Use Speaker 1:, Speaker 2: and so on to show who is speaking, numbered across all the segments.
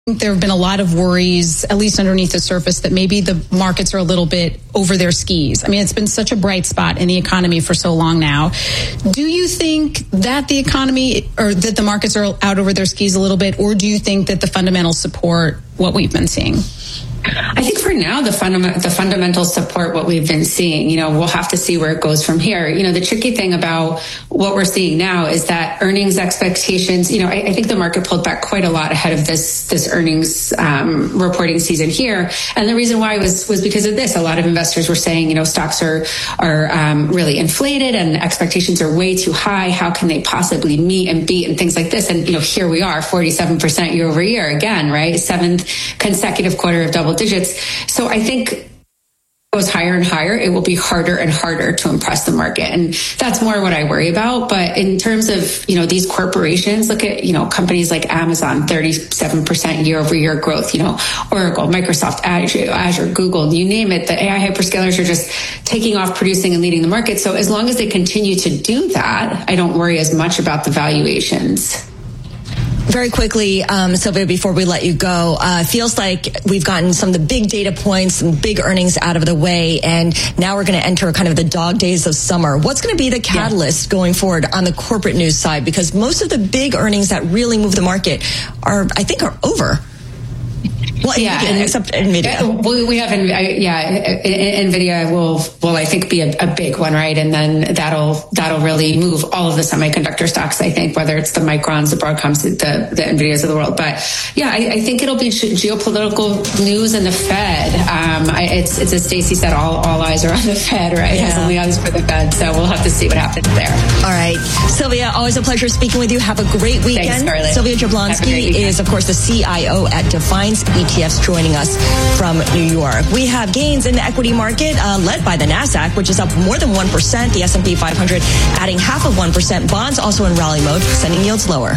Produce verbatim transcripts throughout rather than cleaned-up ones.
Speaker 1: There have been a lot of worries, at least underneath the surface, that maybe the markets are a little bit over their skis. I mean, it's been such a bright spot in the economy for so long now. Do you think that the economy or that the markets are out over their skis a little bit, or do you think that the fundamentals support what we've been seeing?
Speaker 2: I think for now, the, fundament, the fundamentals support what we've been seeing. You know, we'll have to see where it goes from here. You know, the tricky thing about what we're seeing now is that earnings expectations, you know, I, I think the market pulled back quite a lot ahead of this, this earnings um, reporting season here. And the reason why was, was because of this. A lot of investors were saying, you know, stocks are, are um, really inflated and expectations are way too high. How can they possibly meet and beat and things like this? And, you know, here we are, forty-seven percent year over year again, right? Seventh consecutive quarter of double digits. So I think it goes higher and higher, it will be harder and harder to impress the market. And that's more what I worry about. But in terms of, you know, these corporations, look at, you know, companies like Amazon, thirty-seven percent year over year growth, you know, Oracle, Microsoft, Azure, Azure, Google, you name it. The A I hyperscalers are just taking off, producing and leading the market. So as long as they continue to do that, I don't worry as much about the valuations.
Speaker 3: Very quickly, um, Sylvia, before we let you go, uh, feels like we've gotten some of the big data points, some big earnings out of the way, and now we're going to enter kind of the dog days of summer. What's going to be the catalyst yeah. going forward on the corporate news side? Because most of the big earnings that really move the market are, I think, are over. Well, yeah, NVIDIA, and, except NVIDIA.
Speaker 2: We, we have, yeah, NVIDIA will, will I think, be a, a big one, right? And then that'll that'll really move all of the semiconductor stocks, I think, whether it's the Microns, the Broadcoms, the, the NVIDIAs of the world. But yeah, I, I think it'll be geopolitical news and the Fed. Um, I, it's, it's as Stacey said, all, all eyes are on the Fed, right? Yeah. Has only eyes for the Fed. So we'll have to see what happens there.
Speaker 3: All right. Sylvia, always a pleasure speaking with you. Have a great weekend.
Speaker 2: Thanks, Scarlett.
Speaker 3: Sylvia Jablonski is, of course, the C I O at Defiance E T Fs, joining us from New York. We have gains in the equity market uh, led by the NASDAQ, which is up more than one percent. The S and P five hundred adding half of one percent. Bonds also in rally mode, sending yields lower.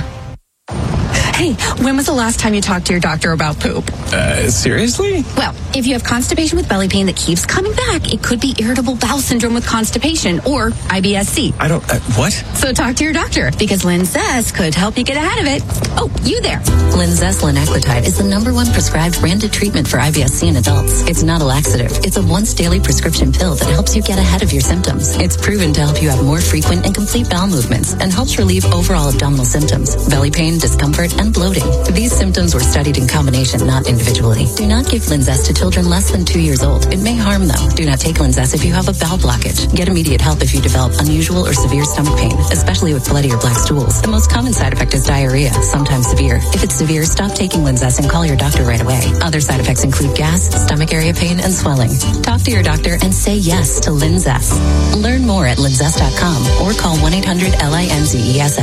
Speaker 4: Hey, when was the last time you talked to your doctor about poop?
Speaker 5: Uh, seriously?
Speaker 4: Well, if you have constipation with belly pain that keeps coming back, it could be irritable bowel syndrome with constipation or I B S C.
Speaker 5: I don't, uh, what?
Speaker 4: So talk to your doctor, because Linzess could help you get ahead of it. Oh, you there.
Speaker 6: Linzess linaclotide is the number one prescribed branded treatment for I B S C in adults. It's not a laxative. It's a once daily prescription pill that helps you get ahead of your symptoms. It's proven to help you have more frequent and complete bowel movements and helps relieve overall abdominal symptoms, belly pain, discomfort, and bloating. These symptoms were studied in combination, not individually. Do not give Linzess to children less than two years old. It may harm them. Do not take Linzess if you have a bowel blockage. Get immediate help if you develop unusual or severe stomach pain, especially with bloody or black stools. The most common side effect is diarrhea, sometimes severe. If it's severe, stop taking Linzess and call your doctor right away. Other side effects include gas, stomach area pain, and swelling. Talk to your doctor and say yes to Linzess. Learn more at linzess dot com or call one eight hundred L I N Z E S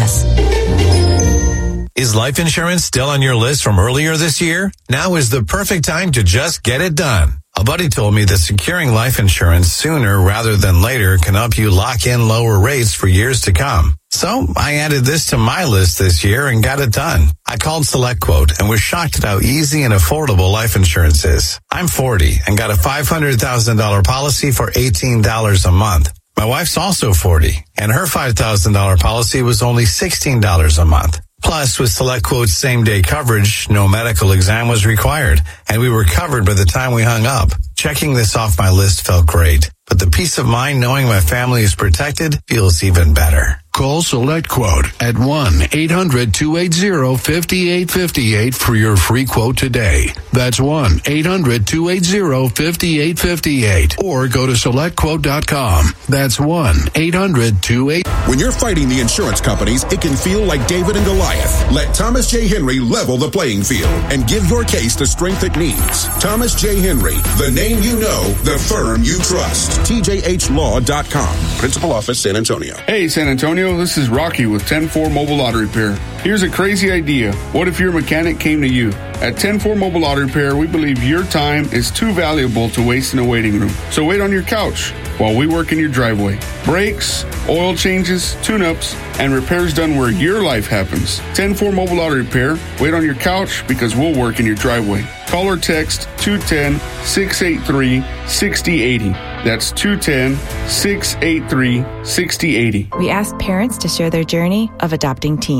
Speaker 6: S.
Speaker 7: Is life insurance still on your list from earlier this year? Now is the perfect time to just get it done. A buddy told me that securing life insurance sooner rather than later can help you lock in lower rates for years to come. So I added this to my list this year and got it done. I called SelectQuote and was shocked at how easy and affordable life insurance is. I'm forty and got a five hundred thousand dollars policy for eighteen dollars a month. My wife's also forty and her five thousand dollars policy was only sixteen dollars a month. Plus, with SelectQuote's same-day coverage, no medical exam was required, and we were covered by the time we hung up. Checking this off my list felt great, but the peace of mind knowing my family is protected feels even better.
Speaker 8: Call SelectQuote at one eight hundred two eight zero five eight five eight for your free quote today. That's one eight hundred two eight zero five eight five eight. Or go to select quote dot com. That's one eight hundred two eight.
Speaker 9: When you're fighting the insurance companies, it can feel like David and Goliath. Let Thomas J. Henry level the playing field and give your case the strength it needs. Thomas J. Henry, the name you know, the firm you trust. T J H law dot com. Principal Office, San Antonio.
Speaker 10: Hey, San Antonio. This is Rocky with ten four Mobile Auto Repair. Here's a crazy idea. What if your mechanic came to you? At ten four Mobile Auto Repair, we believe your time is too valuable to waste in a waiting room. So wait on your couch while we work in your driveway. Brakes, oil changes, tune-ups, and repairs done where your life happens. ten four Mobile Auto Repair. Wait on your couch because we'll work in your driveway. Call or text two one zero, six eight three, six zero eight zero. That's two one zero, six eight three, six zero eight zero.
Speaker 11: We ask parents to share their journey of adopting teens.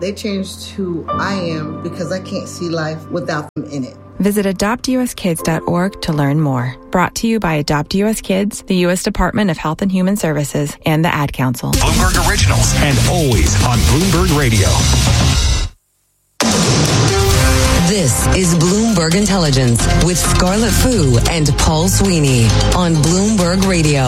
Speaker 5: They changed who I am because I can't see life without them in it.
Speaker 11: Visit adopt u s kids dot org to learn more. Brought to you by Adopt U S Kids, the U S Department of Health and Human Services, and the Ad Council.
Speaker 12: Bloomberg Originals, and always on Bloomberg Radio.
Speaker 13: This is Bloomberg Intelligence with Scarlett Fu and Paul Sweeney on Bloomberg Radio.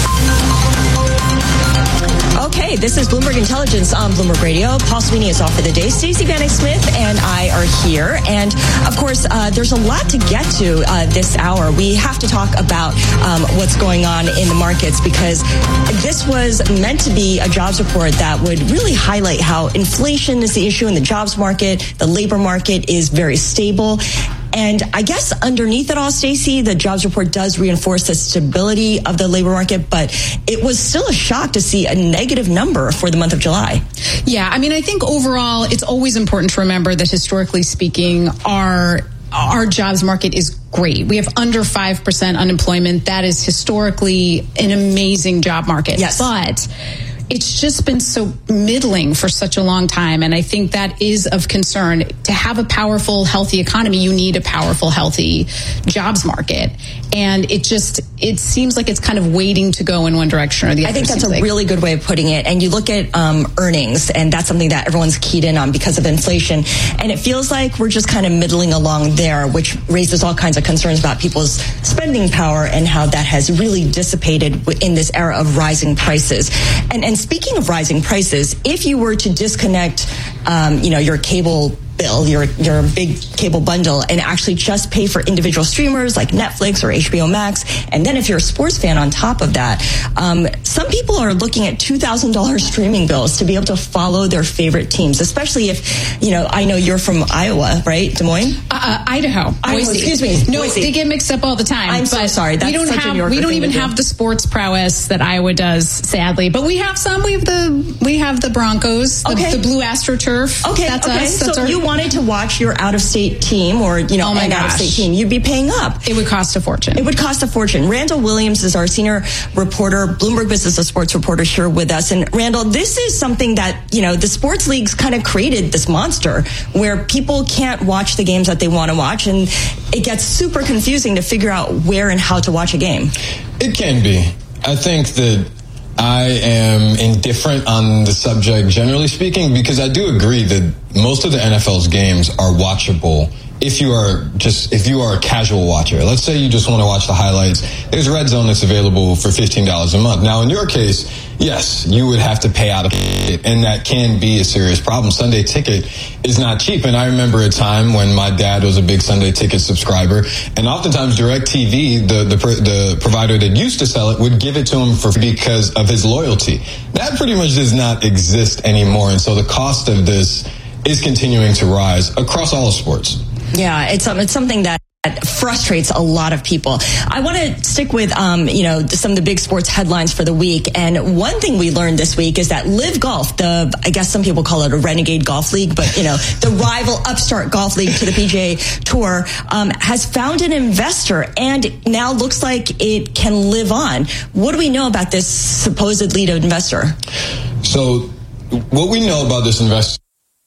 Speaker 3: Okay, this is Bloomberg Intelligence on Bloomberg Radio. Paul Sweeney is off for the day. Stacey Vanek Smith and I are here. And, of course, uh, there's a lot to get to uh, this hour. We have to talk about um, what's going on in the markets because this was meant to be a jobs report that would really highlight how inflation is the issue in the jobs market. The labor market is very stable. And I guess underneath it all, Stacey, the jobs report does reinforce the stability of the labor market, but it was still a shock to see a negative number for the month of July.
Speaker 1: Yeah, I mean, I think overall, it's always important to remember that historically speaking, our our jobs market is great. We have under five percent unemployment. That is historically an amazing job market.
Speaker 3: Yes.
Speaker 1: But it's just been so middling for such a long time. And I think that is of concern. To have a powerful, healthy economy, you need a powerful, healthy jobs market. And it just, it seems like it's kind of waiting to go in one direction or the other.
Speaker 3: I think that's a
Speaker 1: like.
Speaker 3: really good way of putting it. And you look at um, earnings, and that's something that everyone's keyed in on because of inflation. And it feels like we're just kind of middling along there, which raises all kinds of concerns about people's spending power and how that has really dissipated in this era of rising prices. And, and speaking of rising prices, if you were to disconnect, um, you know, your cable bill, your your big cable bundle, and actually just pay for individual streamers like Netflix or H B O Max, and then if you're a sports fan on top of that, um, some people are looking at two thousand dollars streaming bills to be able to follow their favorite teams, especially if, you know, I know you're from Iowa, right? Des Moines?
Speaker 1: Uh, uh, Idaho.
Speaker 3: Idaho.
Speaker 1: Boise.
Speaker 3: Excuse me.
Speaker 1: No,
Speaker 3: Boise.
Speaker 1: they get mixed up all the time.
Speaker 3: I'm so sorry. That's
Speaker 1: we don't
Speaker 3: such
Speaker 1: have,
Speaker 3: a New Yorker
Speaker 1: we don't
Speaker 3: thing
Speaker 1: even
Speaker 3: to do.
Speaker 1: have the sports prowess that Iowa does, sadly. But we have some. We have the we have the Broncos, the,
Speaker 3: Okay.
Speaker 1: the Blue AstroTurf.
Speaker 3: Okay,
Speaker 1: That's
Speaker 3: okay.
Speaker 1: us. That's
Speaker 3: so
Speaker 1: our,
Speaker 3: you wanted to watch your out-of-state team or, you know,
Speaker 1: Oh my
Speaker 3: an
Speaker 1: gosh.
Speaker 3: out-of-state team, you'd be paying up.
Speaker 1: It would cost a fortune.
Speaker 3: It would cost a fortune. Randall Williams is our senior reporter, Bloomberg Business and Sports reporter, here with us. And Randall, this is something that, you know, the sports leagues kind of created this monster where people can't watch the games that they want to watch. And it gets super confusing to figure out where and how to watch a game.
Speaker 14: It can be. I think that I am indifferent on the subject, generally speaking, because I do agree that most of the N F L's games are watchable if you are just if you are a casual watcher. Let's say you just want to watch the highlights. There's Red Zone that's available for fifteen dollars a month. Now, in your case, yes, you would have to pay out of pocket, and that can be a serious problem. Sunday Ticket is not cheap, and I remember a time when my dad was a big Sunday Ticket subscriber, and oftentimes DirecTV, the the, the provider that used to sell it, would give it to him for because of his loyalty. That pretty much does not exist anymore, and so the cost of this is continuing to rise across all sports.
Speaker 3: Yeah, it's, um, it's something that frustrates a lot of people. I want to stick with, um, you know, some of the big sports headlines for the week. And one thing we learned this week is that Live Golf, the, I guess some people call it a renegade golf league, but, you know, the rival upstart golf league to the P G A Tour, um, has found an investor and now looks like it can live on. What do we know about this supposed lead investor?
Speaker 14: So what we know about this investor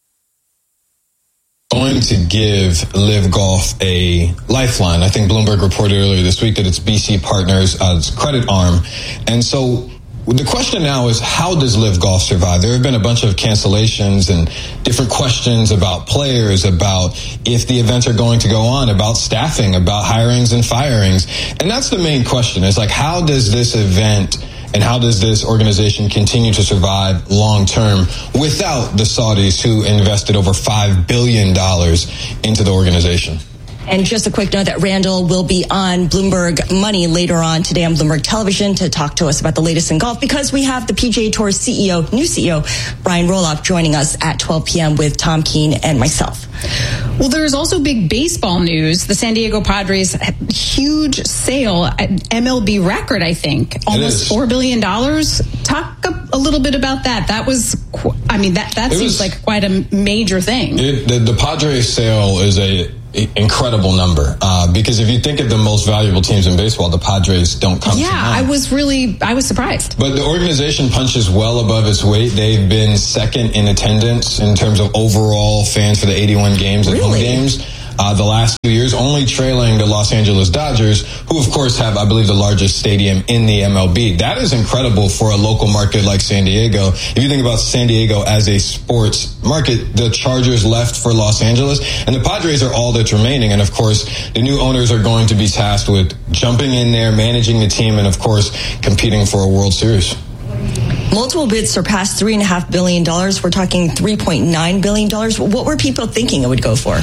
Speaker 14: going to give Live Golf a lifeline. I think Bloomberg reported earlier this week that it's B C Partners' uh, credit arm. And so the question now is, how does Live Golf survive? There have been a bunch of cancellations and different questions about players, about if the events are going to go on, about staffing, about hirings and firings. And that's the main question. It's like, how does this event and how does this organization continue to survive long term without the Saudis who invested over five billion dollars into the organization?
Speaker 3: And just a quick note that Randall will be on Bloomberg Money later on today on Bloomberg Television to talk to us about the latest in golf, because we have the P G A Tour C E O, new C E O, Brian Roloff, joining us at twelve p.m. with Tom Keene and myself.
Speaker 1: Well, there's also big baseball news. The San Diego Padres had a huge sale at M L B record, I think. Almost four billion dollars. Talk a, a little bit about that. That was, qu- I mean, that, that
Speaker 14: It
Speaker 1: seems
Speaker 14: was,
Speaker 1: like quite a major thing.
Speaker 14: It, the, the Padres sale is a incredible number uh, because if you think of the most valuable teams in baseball, the Padres don't come
Speaker 1: yeah,
Speaker 14: to mind.
Speaker 1: I was really, I was surprised.
Speaker 14: But the organization punches well above its weight. They've been second in attendance in terms of overall fans for the eighty-one games and
Speaker 3: really?
Speaker 14: home games. Uh, the last few years, only trailing the Los Angeles Dodgers, who of course have, I believe, the largest stadium in the M L B. That is incredible for a local market like San Diego. If you think about San Diego as a sports market, the Chargers left for Los Angeles, and the Padres are all that's remaining. And of course, the new owners are going to be tasked with jumping in there, managing the team, and of course, competing for a World Series.
Speaker 3: Multiple bids surpassed three point five billion dollars. We're talking three point nine billion dollars. What were people thinking it would go for?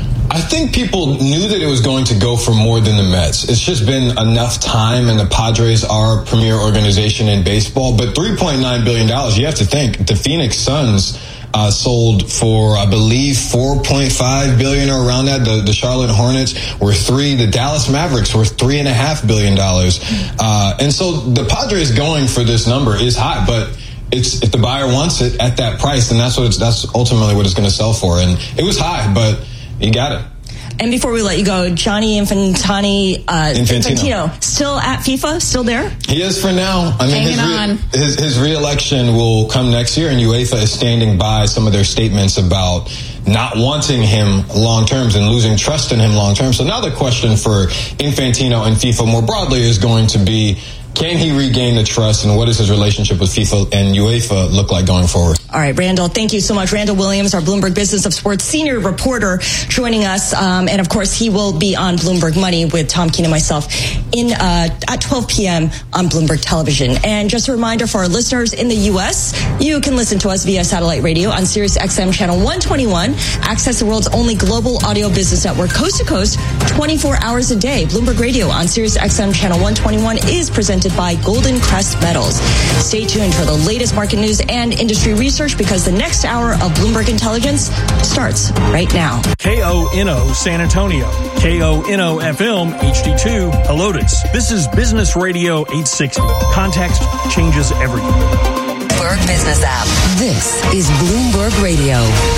Speaker 14: I think people knew that it was going to go for more than the Mets. It's just been enough time, and the Padres are a premier organization in baseball. But three point nine billion dollars, you have to think, the Phoenix Suns uh, sold for, I believe, four point five billion dollars or around that. The, the Charlotte Hornets were three. The Dallas Mavericks were three point five billion dollars. Uh, and so the Padres going for this number is high, but it's if the buyer wants it at that price, then that's what it's, that's ultimately what it's going to sell for. And it was high, but you got it.
Speaker 3: And before we let you go, Gianni Infantini, uh,
Speaker 14: Infantino.
Speaker 3: Infantino, still at FIFA, still there?
Speaker 14: He is for now. I mean,
Speaker 1: Hanging
Speaker 14: his, re-
Speaker 1: on.
Speaker 14: his his re-election will come next year, and UEFA is standing by some of their statements about not wanting him long terms and losing trust in him long term. So now the question for Infantino and FIFA more broadly is going to be, can he regain the trust, and what does his relationship with FIFA and UEFA look like going forward?
Speaker 3: All right, Randall, thank you so much. Randall Williams, our Bloomberg Business of Sports senior reporter, joining us. Um, and of course, he will be on Bloomberg Money with Tom Keene and myself in uh, at twelve p.m. on Bloomberg Television. And just a reminder for our listeners in the U S, you can listen to us via satellite radio on Sirius X M channel one twenty-one. Access the world's only global audio business network coast to coast, twenty-four hours a day. Bloomberg Radio on Sirius X M channel one twenty-one is presented by Golden Crest Metals. Stay tuned for the latest market news and industry research, because the next hour of Bloomberg Intelligence starts right now.
Speaker 15: K O N O San Antonio, K O N O F M H D two Helotes. This is Business Radio eight sixty. Context changes everything.
Speaker 13: Bloomberg Business App. This is Bloomberg Radio.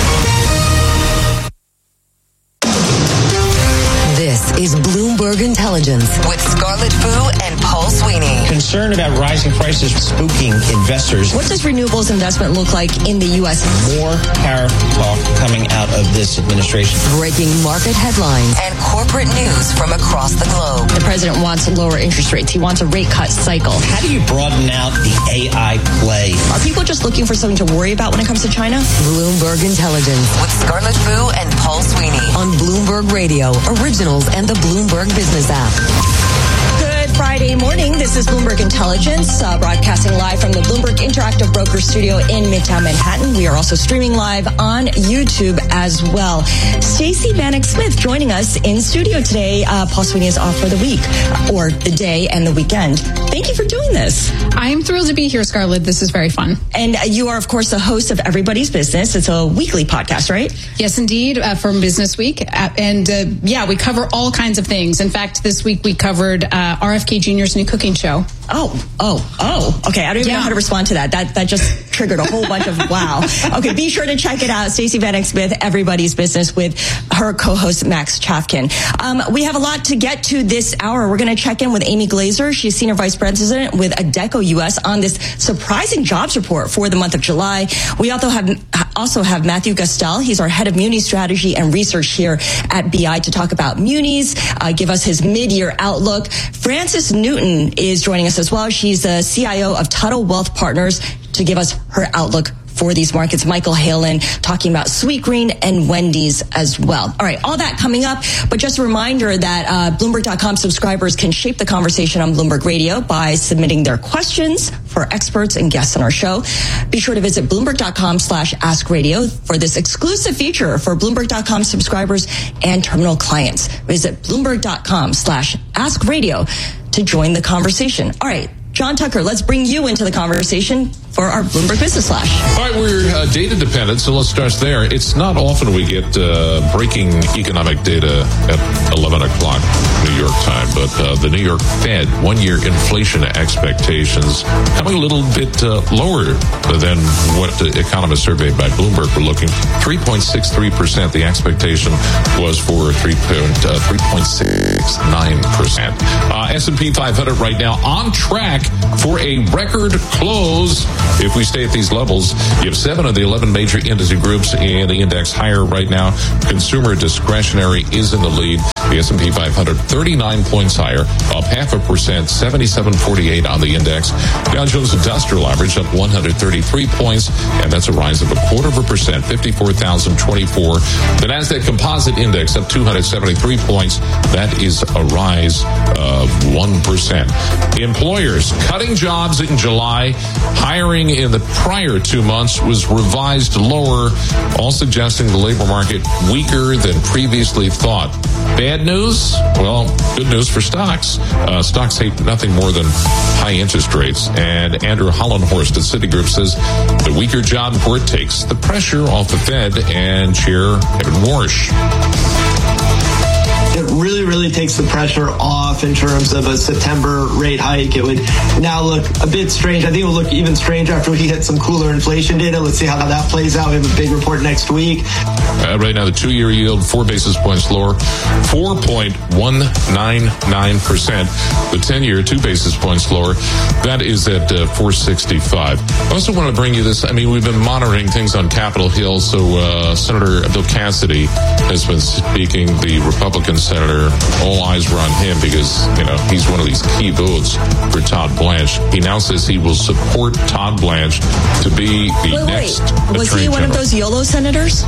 Speaker 13: This is Bloomberg Intelligence with Scarlett Fu and Paul Sweeney.
Speaker 16: Concern about rising prices spooking investors.
Speaker 3: What does renewables investment look like in the U S?
Speaker 16: More tariff talk coming out of this administration.
Speaker 13: Breaking market headlines and corporate news from across the globe.
Speaker 3: The president wants lower interest rates. He wants a rate cut cycle.
Speaker 16: How do you broaden out the A I play?
Speaker 3: Are people just looking for something to worry about when it comes to China?
Speaker 13: Bloomberg Intelligence with Scarlett Fu and Paul Sweeney on Bloomberg Radio, Originals, and the Bloomberg Business App.
Speaker 3: Good Friday morning. This is Bloomberg Intelligence, uh, broadcasting live from the Bloomberg Interactive Broker Studio in Midtown Manhattan. We are also streaming live on YouTube as well. Stacey Vanek Smith joining us in studio today. Uh, Paul Sweeney is off for the week, or the day and the weekend. Thank you for doing this.
Speaker 1: I'm thrilled to be here, Scarlett. This is very fun.
Speaker 3: And you are, of course, the host of Everybody's Business. It's a weekly podcast, right?
Speaker 1: Yes, indeed, uh, from Business Week. Uh, and uh, yeah, we cover all kinds of things. In fact, this week we covered uh, R F K Junior's new cooking show.
Speaker 3: Oh, oh, oh. Okay, I don't even yeah. know how to respond to that. That that just triggered a whole bunch of wow. Okay, be sure to check it out. Stacey Vanek Smith, Everybody's Business, with her co-host Max Chafkin. Um, we have a lot to get to this hour. We're going to check in with Amy Glazer. She's Senior Vice President with Adecco U S on this surprising jobs report for the month of July. We also have also have Matthew Gastel. He's our head of Muni Strategy and Research here at B I to talk about munis, uh, give us his mid-year outlook. Frances Newton is joining us as well. She's the C I O of Tuttle Wealth Partners to give us her outlook for these markets. Michael Halen talking about Sweetgreen and Wendy's as well. All right, all that coming up. But just a reminder that uh, Bloomberg dot com subscribers can shape the conversation on Bloomberg Radio by submitting their questions for experts and guests on our show. Be sure to visit Bloomberg dot com slash Ask Radio for this exclusive feature for Bloomberg dot com subscribers and terminal clients. Visit Bloomberg dot com slash Ask Radio to join the conversation. All right, John Tucker, let's bring you into the conversation. for our Bloomberg Business Flash.
Speaker 17: All right, we're uh, data dependent, so let's start there. It's not often we get uh, breaking economic data at eleven o'clock New York time, but uh, the New York Fed one-year inflation expectations coming a little bit uh, lower than what the economists surveyed by Bloomberg were looking. three point six three percent. The expectation was for three point six nine percent. Uh, S and P five hundred right now on track for a record close. If we stay at these levels, you have seven of the eleven major industry groups in the index higher right now. Consumer discretionary is in the lead. The S and P five hundred, thirty-nine points higher, up half a percent, seventy-seven forty-eight on the index. Dow Jones Industrial Average up one hundred thirty-three points, and that's a rise of a quarter of a percent, fifty-four thousand twenty-four. The Nasdaq Composite Index up two hundred seventy-three points. That is a rise of one percent. Employers cutting jobs in July. Hiring in the prior two months was revised lower, all suggesting the labor market weaker than previously thought. Bad news? Well, good news for stocks. Uh, stocks hate nothing more than high interest rates. And Andrew Hollenhorst at Citigroup says the weaker job report takes the pressure off the Fed and Chair Kevin Warsh.
Speaker 18: It really, really takes the pressure off in terms of a September rate hike. It would now look a bit strange. I think it will look even stranger after we hit some cooler inflation data. Let's see how that plays out. We have a big report next week.
Speaker 17: Uh, right now, the two-year yield, four basis points lower, four point one nine nine percent. The ten-year, two basis points lower. That is at uh, four sixty-five. I also want to bring you this. I mean, we've been monitoring things on Capitol Hill. So uh, Senator Bill Cassidy has been speaking, the Republican senator. All eyes were on him because, you know, he's one of these key votes for Todd Blanche. He now says he will support Todd Blanche to be the
Speaker 3: wait,
Speaker 17: next
Speaker 3: wait. Was he one
Speaker 17: general.
Speaker 3: of those YOLO senators?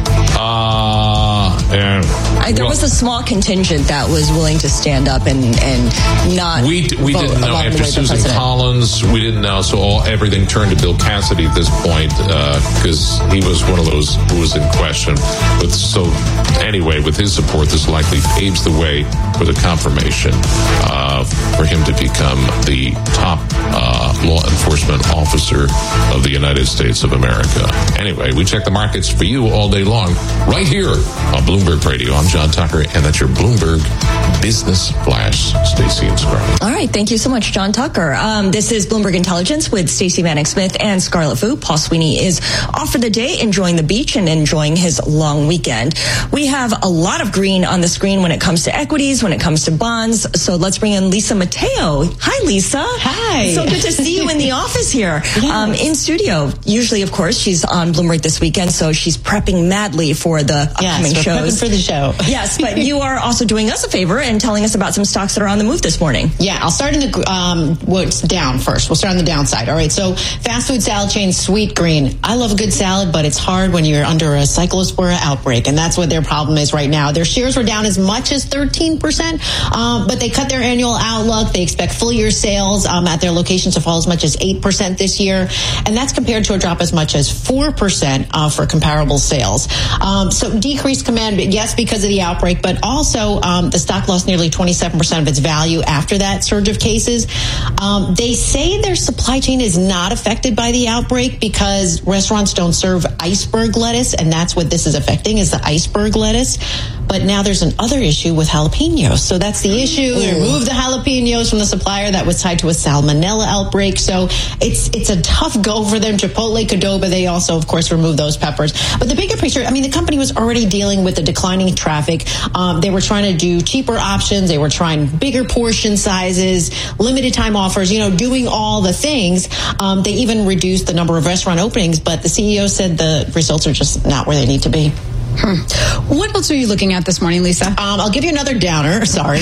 Speaker 17: Uh, and,
Speaker 3: I, there
Speaker 17: well,
Speaker 3: was a small contingent that was willing to stand up and, and not
Speaker 17: We, we
Speaker 3: vote
Speaker 17: didn't know after Susan Collins. We didn't know, so all, everything turned to Bill Cassidy at this point because uh, he was one of those who was in question. But so anyway, with his support, this likely paves the way for the confirmation uh, for him to become the top uh, law enforcement officer of the United States of America. Anyway, we check the markets for you all day long right here on Bloomberg Radio. I'm John Tucker, and that's your Bloomberg Business Flash. Stacey and Scarlett.
Speaker 3: All right, thank you so much, John Tucker. Um, this is Bloomberg Intelligence with Stacey Vanek Smith and Scarlett Fu. Paul Sweeney is off for the day, enjoying the beach and enjoying his long weekend. We have a lot of green on the screen when it comes to equities, when it comes to bonds. So let's bring in Lisa Mateo. Hi, Lisa.
Speaker 19: Hi.
Speaker 3: So good to see you in the office here, yes. um, in studio. Usually, of course, she's on Bloomberg this weekend, so she's prepping madly for the upcoming
Speaker 19: yes, we're
Speaker 3: shows.
Speaker 19: Prepping for the show.
Speaker 3: Yes, but you are also doing us a favor and telling us about some stocks that are on the move this morning.
Speaker 19: Yeah, I'll start in the um, what's down first. We'll start on the downside. All right, so fast food salad chain Sweetgreen. I love a good salad, but it's hard when you're under a cyclospora outbreak, and that's what their problem is right now. Their shares were down as much as thirteen percent, um, but they cut their annual outlook. They expect full year sales um, at their locations to fall as much as eight percent this year, and that's compared to a drop as much as four percent uh, for comparable sales. Um, so decreased command, yes, because of the outbreak, but also um, the stock lost nearly twenty-seven percent of its value after that surge of cases. Um, they say their supply chain is not affected by the outbreak because restaurants don't serve iceberg lettuce, and that's what this is affecting, is the iceberg lettuce. But now there's an other issue with jalapenos. So that's the issue. They removed the jalapenos from the supplier that was tied to a salmonella outbreak. So it's it's a tough go for them. Chipotle, Qdoba, they also, of course, removed those peppers. But the bigger picture, I mean, the company was already dealing with the declining traffic. Um, they were trying to do cheaper options. They were trying bigger portion sizes, limited time offers, you know, doing all the things. Um, they even reduced the number of restaurant openings, but the C E O said the results are just not where they need to be.
Speaker 1: Hmm. What else are you looking at this morning, Lisa?
Speaker 19: Um, I'll give you another downer. Sorry.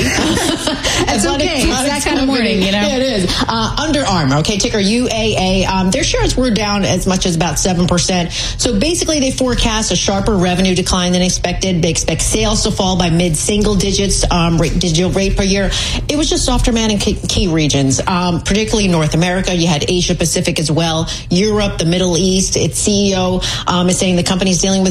Speaker 1: It's okay. It's that kind of morning, you know?
Speaker 19: Yeah, it is. Uh, Under Armour, okay, ticker U A A. Um, their shares were down as much as about seven percent. So basically, they forecast a sharper revenue decline than expected. They expect sales to fall by mid-single digits, um, rate, digital rate per year. It was just softer demand in key, key regions, um, particularly North America. You had Asia Pacific as well, Europe, the Middle East. Its C E O um, is saying the company's dealing with just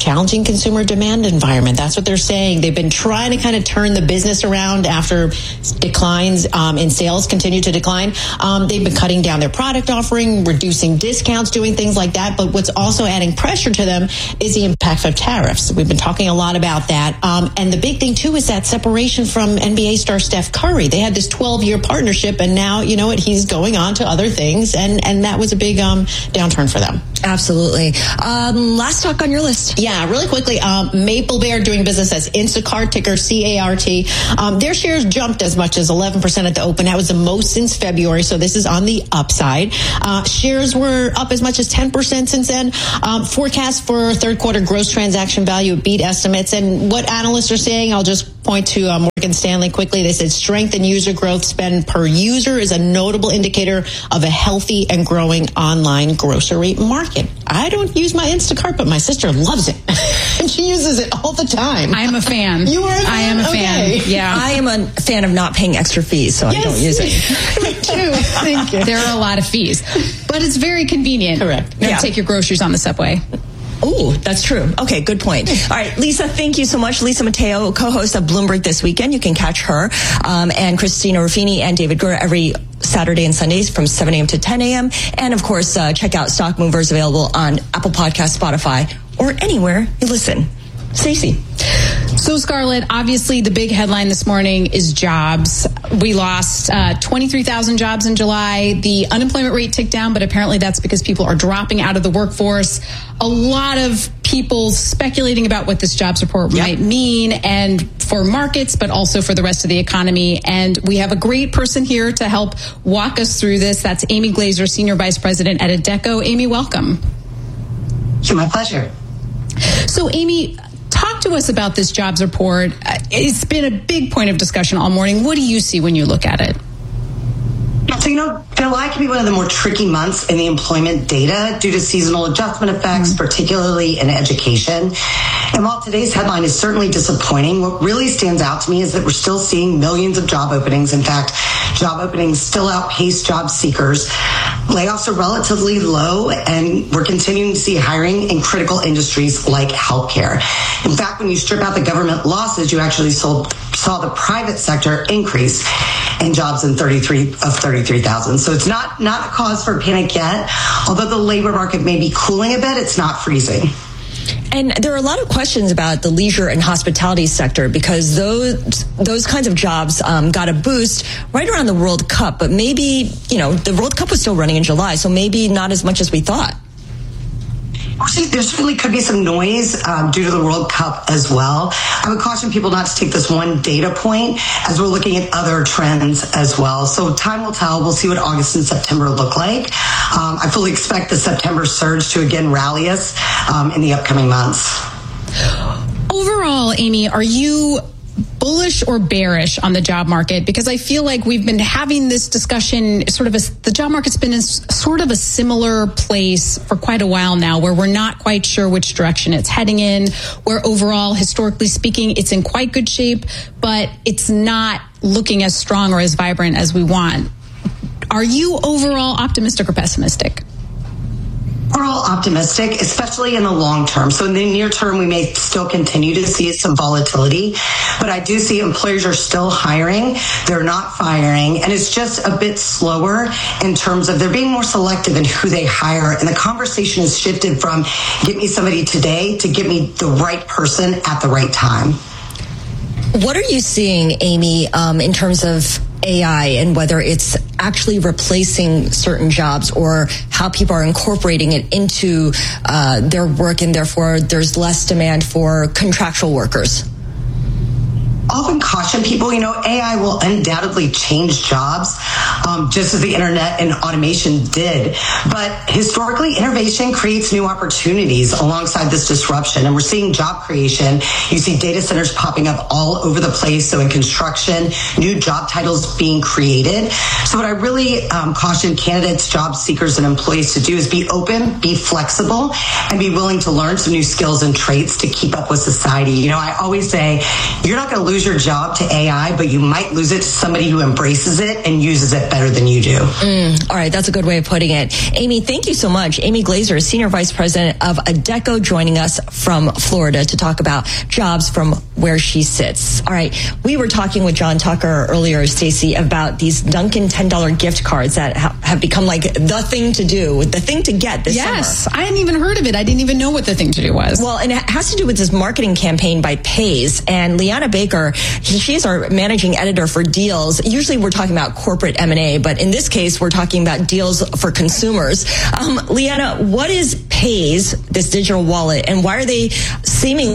Speaker 19: challenging consumer demand environment. That's what they're saying. They've been trying to kind of turn the business around after declines um, in sales continue to decline. Um, they've been cutting down their product offering, reducing discounts, doing things like that. But what's also adding pressure to them is the impact of tariffs. We've been talking a lot about that. Um, and the big thing, too, is that separation from N B A star Steph Curry. They had this twelve-year partnership, and now, you know what, he's going on to other things. And, and that was a big um, downturn for them.
Speaker 3: Absolutely. Um, last talk on your list.
Speaker 19: Yeah, really quickly. Um, Maple Bear doing business as Instacart, ticker C A R T. Um, their shares jumped as much as eleven percent at the open. That was the most since February, so this is on the upside. Uh, shares were up as much as ten percent since then. Um, forecast for third quarter gross transaction value beat estimates. And what analysts are saying, I'll just point to uh, Morgan Stanley quickly. They said strength in user growth spend per user is a notable indicator of a healthy and growing online grocery market. I don't use my Instacart, but my sister loves it. And she uses it all the time.
Speaker 1: I am a fan.
Speaker 19: You are a fan?
Speaker 1: I am a
Speaker 19: okay.
Speaker 1: fan. Yeah.
Speaker 3: I am a fan of not paying extra fees, so yes. I don't use it.
Speaker 19: Me too. Thank you.
Speaker 1: There are a lot of fees, but it's very convenient.
Speaker 19: Correct.
Speaker 1: You
Speaker 3: yeah.
Speaker 1: take your groceries on the subway.
Speaker 3: Oh, that's true. Okay, good point. All right, Lisa, thank you so much. Lisa Mateo, co-host of Bloomberg This Weekend. You can catch her um, and Christina Ruffini and David Gura every Saturday and Sundays from seven a.m. to ten a.m. And, of course, uh, check out Stock Movers, available on Apple Podcasts, Spotify, or anywhere you listen. Stacey.
Speaker 1: So, Scarlett, obviously the big headline this morning is jobs. We lost uh, twenty-three thousand jobs in July. The unemployment rate ticked down, but apparently that's because people are dropping out of the workforce. A lot of people speculating about what this jobs report yep. might mean, and for markets, but also for the rest of the economy. And we have a great person here to help walk us through this. That's Amy Glazer, Senior Vice President at Adecco. Amy, welcome.
Speaker 20: It's my pleasure.
Speaker 1: So, Amy, talk to us about this jobs report. It's been a big point of discussion all morning. What do you see when you look at it?
Speaker 20: So, you know, July can be one of the more tricky months in the employment data due to seasonal adjustment effects, mm-hmm. particularly in education. And while today's headline is certainly disappointing, what really stands out to me is that we're still seeing millions of job openings. In fact, job openings still outpace job seekers. Layoffs are relatively low, and we're continuing to see hiring in critical industries like healthcare. In fact, when you strip out the government losses, you actually sold, saw the private sector increase in jobs in thirty-three of thirty-three thousand. So it's not, not a cause for panic yet. Although the labor market may be cooling a bit, it's not freezing.
Speaker 3: And there are a lot of questions about the leisure and hospitality sector, because those those kinds of jobs um, got a boost right around the World Cup. But maybe, you know, the World Cup was still running in July, so maybe not as much as we thought.
Speaker 20: See, there certainly could be some noise um, due to the World Cup as well. I would caution people not to take this one data point as we're looking at other trends as well. So time will tell. We'll see what August and September look like. Um, I fully expect the September surge to again rally us um, in the upcoming months.
Speaker 1: Overall, Amy, are you bullish or bearish on the job market? Because I feel like we've been having this discussion, sort of a, the job market's been in sort of a similar place for quite a while now, where we're not quite sure which direction it's heading in, where overall, historically speaking, it's in quite good shape, but it's not looking as strong or as vibrant as we want. Are you overall optimistic or pessimistic?
Speaker 20: We're all optimistic, especially in the long term. So in the near term, we may still continue to see some volatility, but I do see employers are still hiring. They're not firing, and it's just a bit slower in terms of they're being more selective in who they hire. And the conversation has shifted from get me somebody today to get me the right person at the right time.
Speaker 3: What are you seeing, Amy, um, in terms of A I and whether it's actually replacing certain jobs, or how people are incorporating it into uh, their work, and therefore there's less demand for contractual workers?
Speaker 20: Often caution people, you know, A I will undoubtedly change jobs, um, just as the internet and automation did. But historically, innovation creates new opportunities alongside this disruption. And we're seeing job creation. You see data centers popping up all over the place. So in construction, new job titles being created. So what I really um, caution candidates, job seekers, and employees to do is be open, be flexible, and be willing to learn some new skills and traits to keep up with society. You know, I always say, you're not going to lose lose your job to A I, but you might lose it to somebody who embraces it and uses it better than you do.
Speaker 3: Mm, all right, that's a good way of putting it. Amy, thank you so much. Amy Glazer, Senior Vice President of Adecco, joining us from Florida to talk about jobs from where she sits. All right, we were talking with John Tucker earlier, Stacey, about these Dunkin' ten dollar gift cards that ha- have become like the thing to do, the thing to get this
Speaker 1: yes,
Speaker 3: summer.
Speaker 1: I hadn't even heard of it. I didn't even know what the thing to do was.
Speaker 3: Well, and it has to do with this marketing campaign by Pays. And Liana Baker, she's our managing editor for Deals. Usually we're talking about corporate M and A, but in this case, we're talking about deals for consumers. Um, Liana, what is Pays, this digital wallet, and why are they seeming...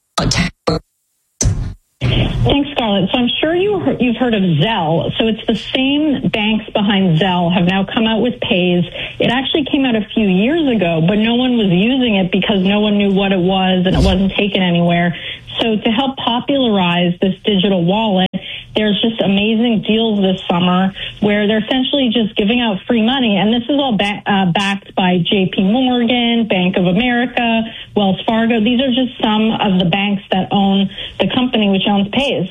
Speaker 21: Thanks, Scarlett. So I'm sure you heard, you've heard of Zelle. So it's the same banks behind Zelle have now come out with Pays. It actually came out a few years ago, but no one was using it because no one knew what it was and it wasn't taken anywhere. So to help popularize this digital wallet, there's just amazing deals this summer where they're essentially just giving out free money. And this is all ba- uh, backed by J P Morgan, Bank of America, Wells Fargo. These are just some of the banks that own the company which owns Pays.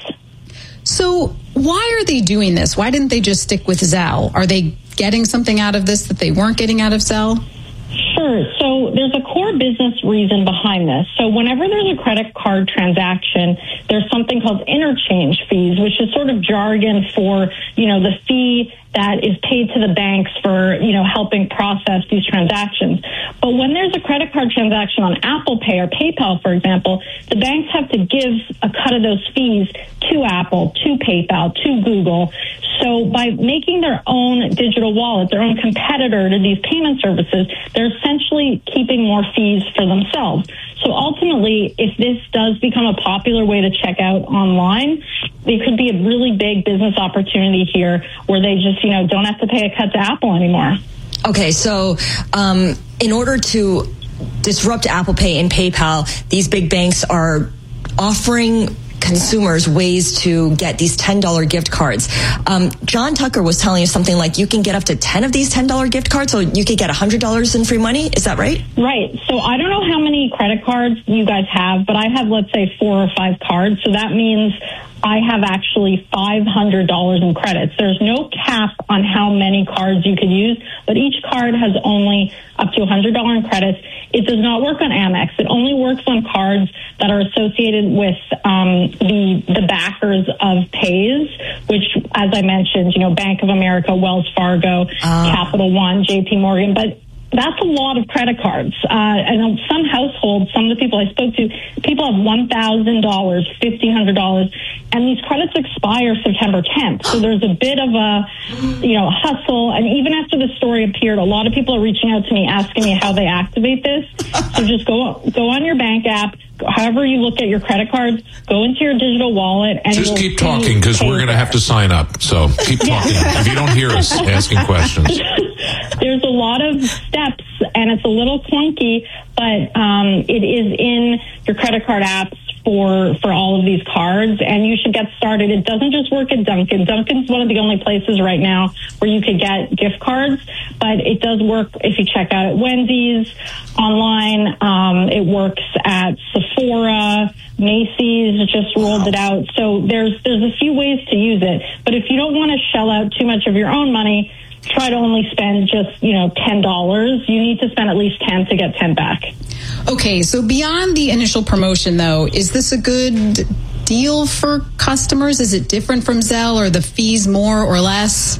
Speaker 1: So why are they doing this? Why didn't they just stick with Zelle? Are they getting something out of this that they weren't getting out of Zelle?
Speaker 21: Sure. So there's a core business reason behind this. So whenever there's a credit card transaction, there's something called interchange fees, which is sort of jargon for, you know, the fee that is paid to the banks for, you know, helping process these transactions. But when there's a credit card transaction on Apple Pay or PayPal, for example, the banks have to give a cut of those fees to Apple, to PayPal, to Google. So by making their own digital wallet, their own competitor to these payment services, they're essentially keeping more fees for themselves. So ultimately, if this does become a popular way to check out online, it could be a really big business opportunity here where they just, you know, don't have to pay a cut to Apple anymore.
Speaker 3: Okay, so um, in order to disrupt Apple Pay and PayPal, these big banks are offering consumers ways to get these ten dollar gift cards. Um, John Tucker was telling us something like you can get up to ten of these ten dollar gift cards, so you could get one hundred dollars in free money. Is that right?
Speaker 21: Right. So I don't know how many credit cards you guys have, but I have, let's say, four or five cards. So that means I have actually five hundred dollars in credits. There's no cap on how many cards you could use, but each card has only up to one hundred dollars in credits. It does not work on Amex. It only works on cards that are associated with um, the the backers of Pays, which, as I mentioned, you know, Bank of America, Wells Fargo, uh. Capital One, J P Morgan, but that's a lot of credit cards. Uh, and some households, some of the people I spoke to, people have one thousand dollars, fifteen hundred dollars, and these credits expire September tenth. So there's a bit of a, you know, hustle. And even after the story appeared, a lot of people are reaching out to me asking me how they activate this. So just go go on your bank app. However you look at your credit cards, go into your digital wallet and
Speaker 17: just keep talking because we're going to have to sign up. So keep talking. Yeah. If you don't hear us asking questions.
Speaker 21: There's a lot of steps and it's a little clunky, but um, it is in your credit card apps for for all of these cards, and you should get started. It doesn't just work at Dunkin'. Dunkin's one of the only places right now where you could get gift cards, but it does work if you check out at Wendy's online. Um, it works at Sephora. Macy's just rolled it out. So there's there's a few ways to use it, but if you don't want to shell out too much of your own money, try to only spend just, you know, ten dollars. You need to spend at least ten to get ten back.
Speaker 1: Okay, so beyond the initial promotion, though, is this a good deal for customers? Is it different from Zelle? Or the fees more or less?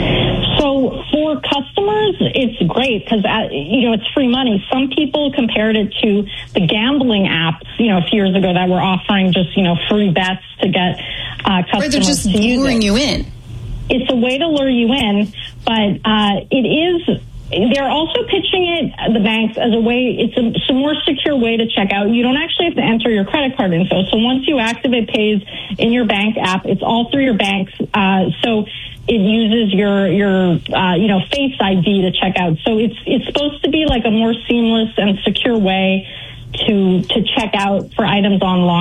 Speaker 21: So for customers, it's great because, uh, you know, it's free money. Some people compared it to the gambling apps, you know, a few years ago that were offering just, you know, free bets to get uh, customers
Speaker 1: or they're just
Speaker 21: to use
Speaker 1: luring
Speaker 21: it.
Speaker 1: you in.
Speaker 21: It's a way to lure you in, but uh, it is... They're also pitching it, the banks, as a way, it's a, it's a more secure way to check out. You don't actually have to enter your credit card info. So once you activate Pays in your bank app, it's all through your banks. Uh, so it uses your, your uh, you know, Face I D to check out. So it's it's supposed to be like a more seamless and secure way to to check out for items online.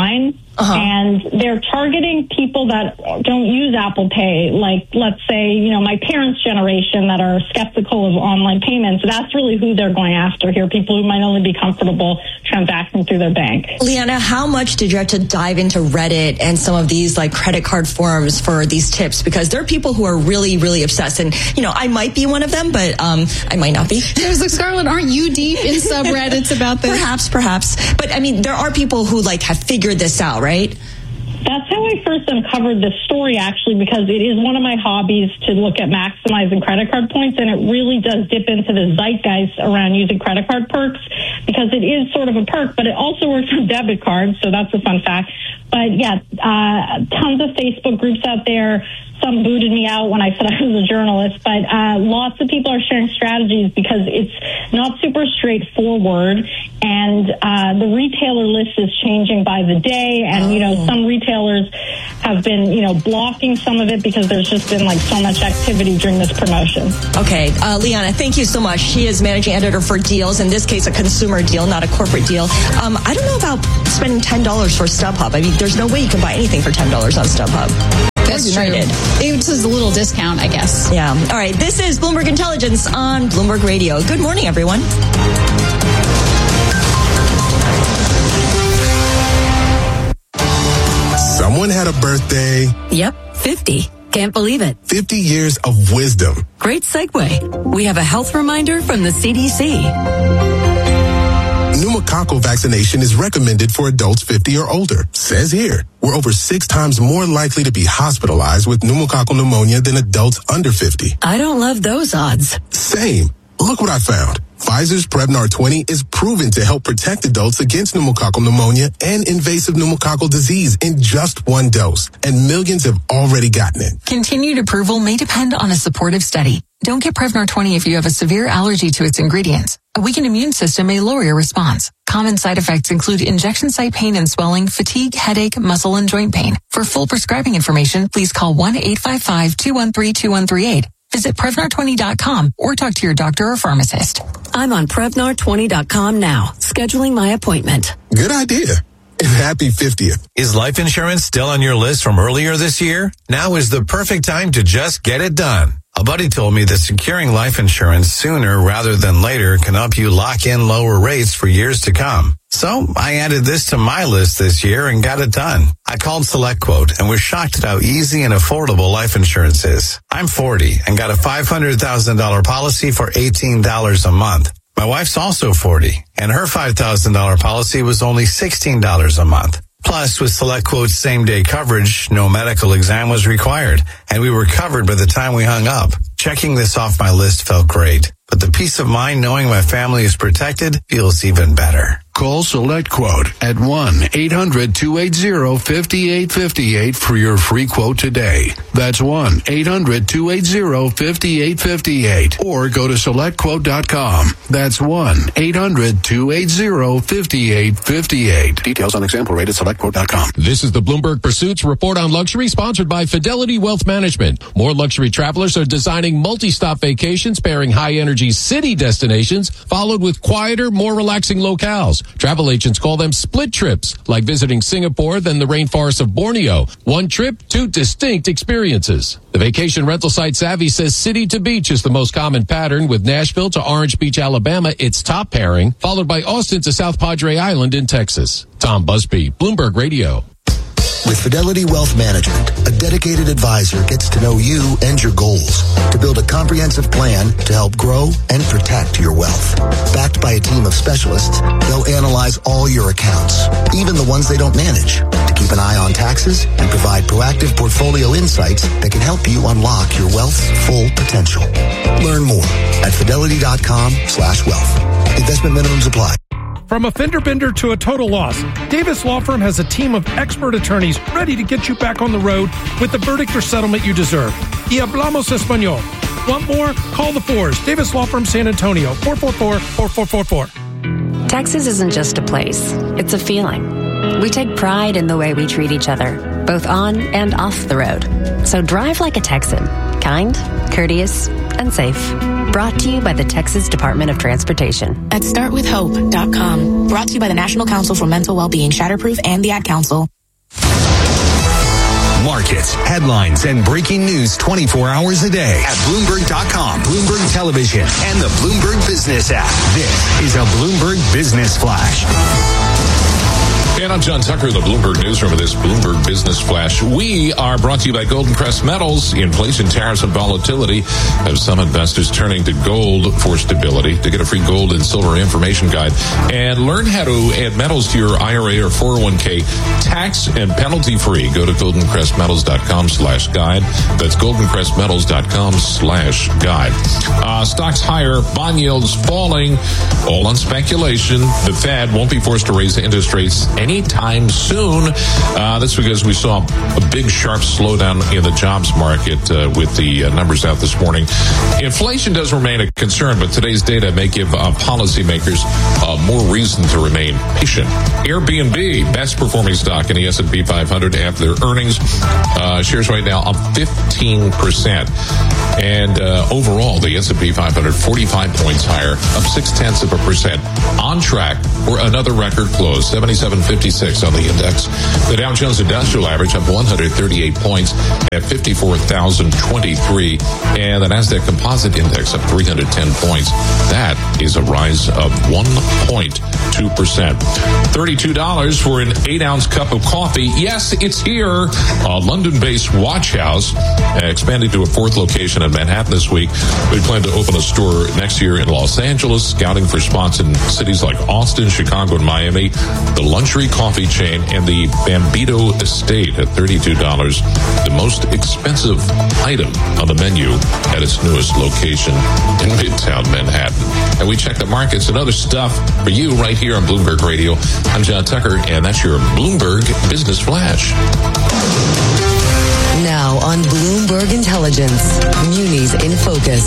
Speaker 21: Uh-huh. And they're targeting people that don't use Apple Pay, like, let's say, you know, my parents' generation that are skeptical of online payments. That's really who they're going after here, people who might only be comfortable transacting through their bank.
Speaker 3: Leanna, how much did you have to dive into Reddit and some of these, like, credit card forums for these tips? Because there are people who are really, really obsessed. And, you know, I might be one of them, but um, I might not be.
Speaker 1: I was like, Scarlett, aren't you deep in subreddits about this?
Speaker 3: Perhaps, perhaps. But, I mean, there are people who, like, have figured this out, right?
Speaker 21: That's how I first uncovered this story, actually, because it is one of my hobbies to look at maximizing credit card points, and it really does dip into the zeitgeist around using credit card perks, because it is sort of a perk, but it also works on debit cards, so that's a fun fact. But, yeah, uh, tons of Facebook groups out there. Some booted me out when I said I was a journalist, but uh, lots of people are sharing strategies because it's not super straightforward, and uh, the retailer list is changing by the day, and, you know, some retailers have been, you know, blocking some of it because there's just been, like, so much activity during this promotion.
Speaker 3: Okay, uh, Leanna, thank you so much. She is managing editor for Deals, in this case, a consumer deal, not a corporate deal. Um, I don't know about spending ten dollars for StubHub. I mean, there's no way you can buy anything for ten dollars on StubHub.
Speaker 1: That's true. It's a little discount, I guess.
Speaker 3: Yeah. All right. This is Bloomberg Intelligence on Bloomberg Radio. Good morning, everyone.
Speaker 2: Someone had a birthday.
Speaker 22: Yep, fifty. Can't believe it.
Speaker 2: fifty years of wisdom.
Speaker 22: Great segue. We have a health reminder from the C D C.
Speaker 2: Pneumococcal vaccination is recommended for adults fifty or older. Says here, we're over six times more likely to be hospitalized with pneumococcal pneumonia than adults under fifty.
Speaker 22: I don't love those odds.
Speaker 2: Same. Look what I found. Pfizer's Prevnar twenty is proven to help protect adults against pneumococcal pneumonia and invasive pneumococcal disease in just one dose, and millions have already gotten it.
Speaker 23: Continued approval may depend on a supportive study. Don't get Prevnar twenty if you have a severe allergy to its ingredients. A weakened immune system may lower your response. Common side effects include injection site pain and swelling, fatigue, headache, muscle, and joint pain. For full prescribing information, please call one eight five five, two one three, two one three eight. Visit Prevnar twenty dot com or talk to your doctor or pharmacist.
Speaker 22: I'm on Prevnar twenty dot com now, scheduling my appointment.
Speaker 2: Good idea. And happy fiftieth.
Speaker 7: Is life insurance still on your list from earlier this year? Now is the perfect time to just get it done. A buddy told me that securing life insurance sooner rather than later can help you lock in lower rates for years to come. So I added this to my list this year and got it done. I called SelectQuote and was shocked at how easy and affordable life insurance is. I'm forty and got a five hundred thousand dollars policy for eighteen dollars a month. My wife's also forty, and her five thousand dollars policy was only sixteen dollars a month. Plus, with SelectQuote's same-day coverage, no medical exam was required, and we were covered by the time we hung up. Checking this off my list felt great, but the peace of mind knowing my family is protected feels even better.
Speaker 8: Call SelectQuote at one eight hundred, two eight zero, five eight five eight for your free quote today. That's one eight hundred, two eight zero, five eight five eight. Or go to select quote dot com. That's one eight hundred, two eight zero, five eight five eight. Details on example rate at select quote dot com.
Speaker 24: This is the Bloomberg Pursuits Report on Luxury, sponsored by Fidelity Wealth Management. More luxury travelers are designing multi-stop vacations pairing high-energy city destinations, followed with quieter, more relaxing locales. Travel agents call them split trips, like visiting Singapore then the rainforests of Borneo. One trip, two distinct experiences. The vacation rental site Savvy says city to beach is the most common pattern, with Nashville to Orange Beach, Alabama, its top pairing, followed by Austin to South Padre Island in Texas. Tom Busby, Bloomberg Radio.
Speaker 25: With Fidelity Wealth Management, a dedicated advisor gets to know you and your goals to build a comprehensive plan to help grow and protect your wealth. Backed by a team of specialists, they'll analyze all your accounts, even the ones they don't manage, to keep an eye on taxes and provide proactive portfolio insights that can help you unlock your wealth's full potential. Learn more at fidelity.com slash wealth. Investment minimums apply.
Speaker 26: From a fender bender to a total loss, Davis Law Firm has a team of expert attorneys ready to get you back on the road with the verdict or settlement you deserve. Y hablamos español. Want more? Call the fours. Davis Law Firm San Antonio, four four four, four four four four.
Speaker 27: Texas isn't just a place, it's a feeling. We take pride in the way we treat each other, both on and off the road. So drive like a Texan, kind, courteous, and safe. Brought to you by the Texas Department of Transportation.
Speaker 28: At start with hope dot com. Brought to you by the National Council for Mental Wellbeing, Shatterproof, and the Ad Council.
Speaker 4: markets, headlines, and breaking news twenty-four hours a day at Bloomberg dot com, Bloomberg Television, and the Bloomberg Business app. This is a Bloomberg Business Flash.
Speaker 17: And I'm John Tucker, the Bloomberg Newsroom of this Bloomberg Business Flash. We are brought to you by Golden Crest Metals. Inflation, tariffs, and volatility have some investors turning to gold for stability. To get a free gold and silver information guide and learn how to add metals to your I R A or four oh one k tax and penalty free, go to golden crest metals dot com slash guide. That's golden crest metals dot com slash guide. Uh, stocks higher, bond yields falling, all on speculation. The Fed won't be forced to raise interest rates anytime soon. Uh, that's because we saw a big sharp slowdown in the jobs market uh, with the uh, numbers out this morning. Inflation does remain a concern, but today's data may give uh, policymakers uh, more reason to remain patient. Airbnb, best performing stock in the S and P five hundred after their earnings. Uh, shares right now up fifteen percent. And uh, overall, the S and P five hundred forty-five points higher, up six tenths of a percent, on track for another record close, seventy-seven fifty-six on the index. The Dow Jones Industrial Average up one hundred thirty-eight points at fifty-four thousand twenty-three, and the Nasdaq Composite Index up three hundred ten points. That is a rise of one point two percent. thirty-two dollars for an eight-ounce cup of coffee. Yes, it's here. A London-based watch house uh, expanding to a fourth location in Manhattan this week. We plan to open a store next year in Los Angeles, scouting for spots in cities like Austin, Chicago, and Miami. The luxury coffee chain and the Bambito Estate at thirty-two dollars, the most expensive item on the menu at its newest location in Midtown Manhattan. And we check the markets and other stuff for you right here on Bloomberg Radio. I'm John Tucker, and that's your Bloomberg Business Flash.
Speaker 13: Now on Bloomberg Intelligence, Munis in Focus.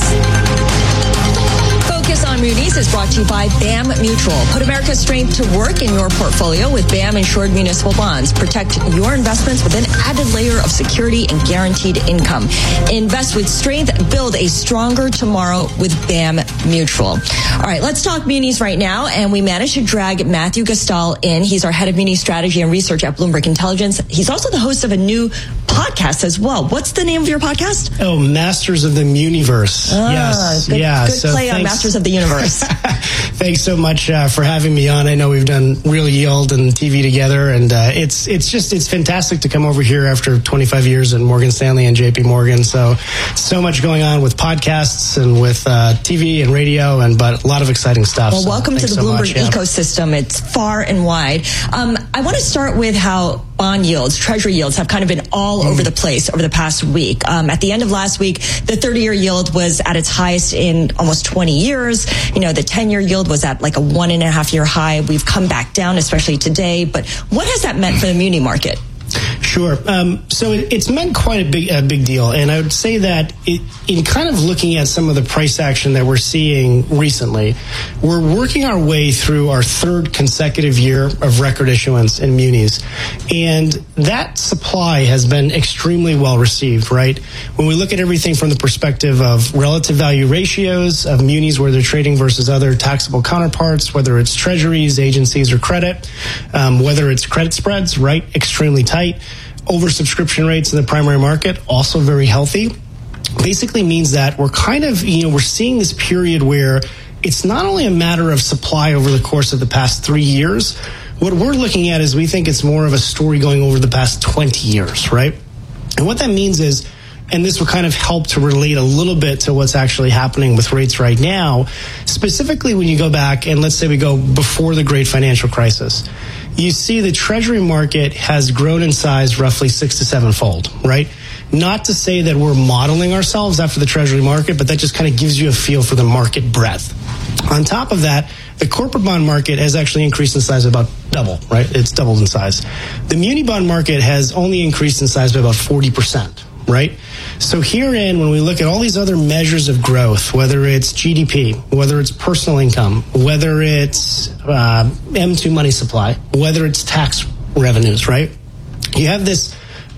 Speaker 3: Focus on Munis is brought to you by B A M Mutual. Put America's strength to work in your portfolio with B A M insured municipal bonds. Protect your investments with an added layer of security and guaranteed income. Invest with strength. Build a stronger tomorrow with B A M Mutual. All right, let's talk Munis right now. And we managed to drag Matthew Gastal in. He's our head of Muni strategy and research at Bloomberg Intelligence. He's also the host of a new podcast as well. What's the name of your podcast?
Speaker 5: Oh, Masters of the Muniverse.
Speaker 3: Ah,
Speaker 5: yes.
Speaker 3: Good,
Speaker 5: yeah.
Speaker 3: good
Speaker 5: so
Speaker 3: play
Speaker 5: thanks.
Speaker 3: on Masters of the Universe.
Speaker 5: Thanks so much uh, for having me on. I know we've done Real Yield and T V together, and uh, it's it's just it's fantastic to come over here after twenty-five years at Morgan Stanley and J P Morgan. So so much going on with podcasts and with uh, T V and radio, and but a lot of exciting stuff.
Speaker 3: Well,
Speaker 5: so
Speaker 3: welcome to the
Speaker 5: so
Speaker 3: Bloomberg
Speaker 5: much, yeah.
Speaker 3: ecosystem. It's far and wide. Um, I want to start with how bond yields, treasury yields have kind of been all mm. over the place over the past week. Um, at the end of last week, the thirty-year yield was at its highest in almost twenty years. You know, the ten-year yield was at like a one and a half year high. We've come back down, especially today. But what has that meant for the muni market?
Speaker 5: Sure. Um, so it, it's meant quite a big, a big deal. And I would say that it, in kind of looking at some of the price action that we're seeing recently, we're working our way through our third consecutive year of record issuance in munis. And that supply has been extremely well received, right? When we look at everything from the perspective of relative value ratios of munis where they're trading versus other taxable counterparts, whether it's treasuries, agencies, or credit, um, whether it's credit spreads, right? Extremely tight. Oversubscription rates in the primary market, also very healthy. Basically means that we're kind of, you know, we're seeing this period where it's not only a matter of supply over the course of the past three years. What we're looking at is we think it's more of a story going over the past twenty years, right? And what that means is, and this will kind of help to relate a little bit to what's actually happening with rates right now, specifically when you go back and let's say we go before the great financial crisis. You see the treasury market has grown in size roughly six to sevenfold, right? Not to say that we're modeling ourselves after the treasury market, but that just kind of gives you a feel for the market breadth. On top of that, the corporate bond market has actually increased in size about double, right? It's doubled in size. The muni bond market has only increased in size by about forty percent, right? So herein, when we look at all these other measures of growth, whether it's G D P, whether it's personal income, whether it's uh, M two money supply, whether it's tax revenues, right? You have this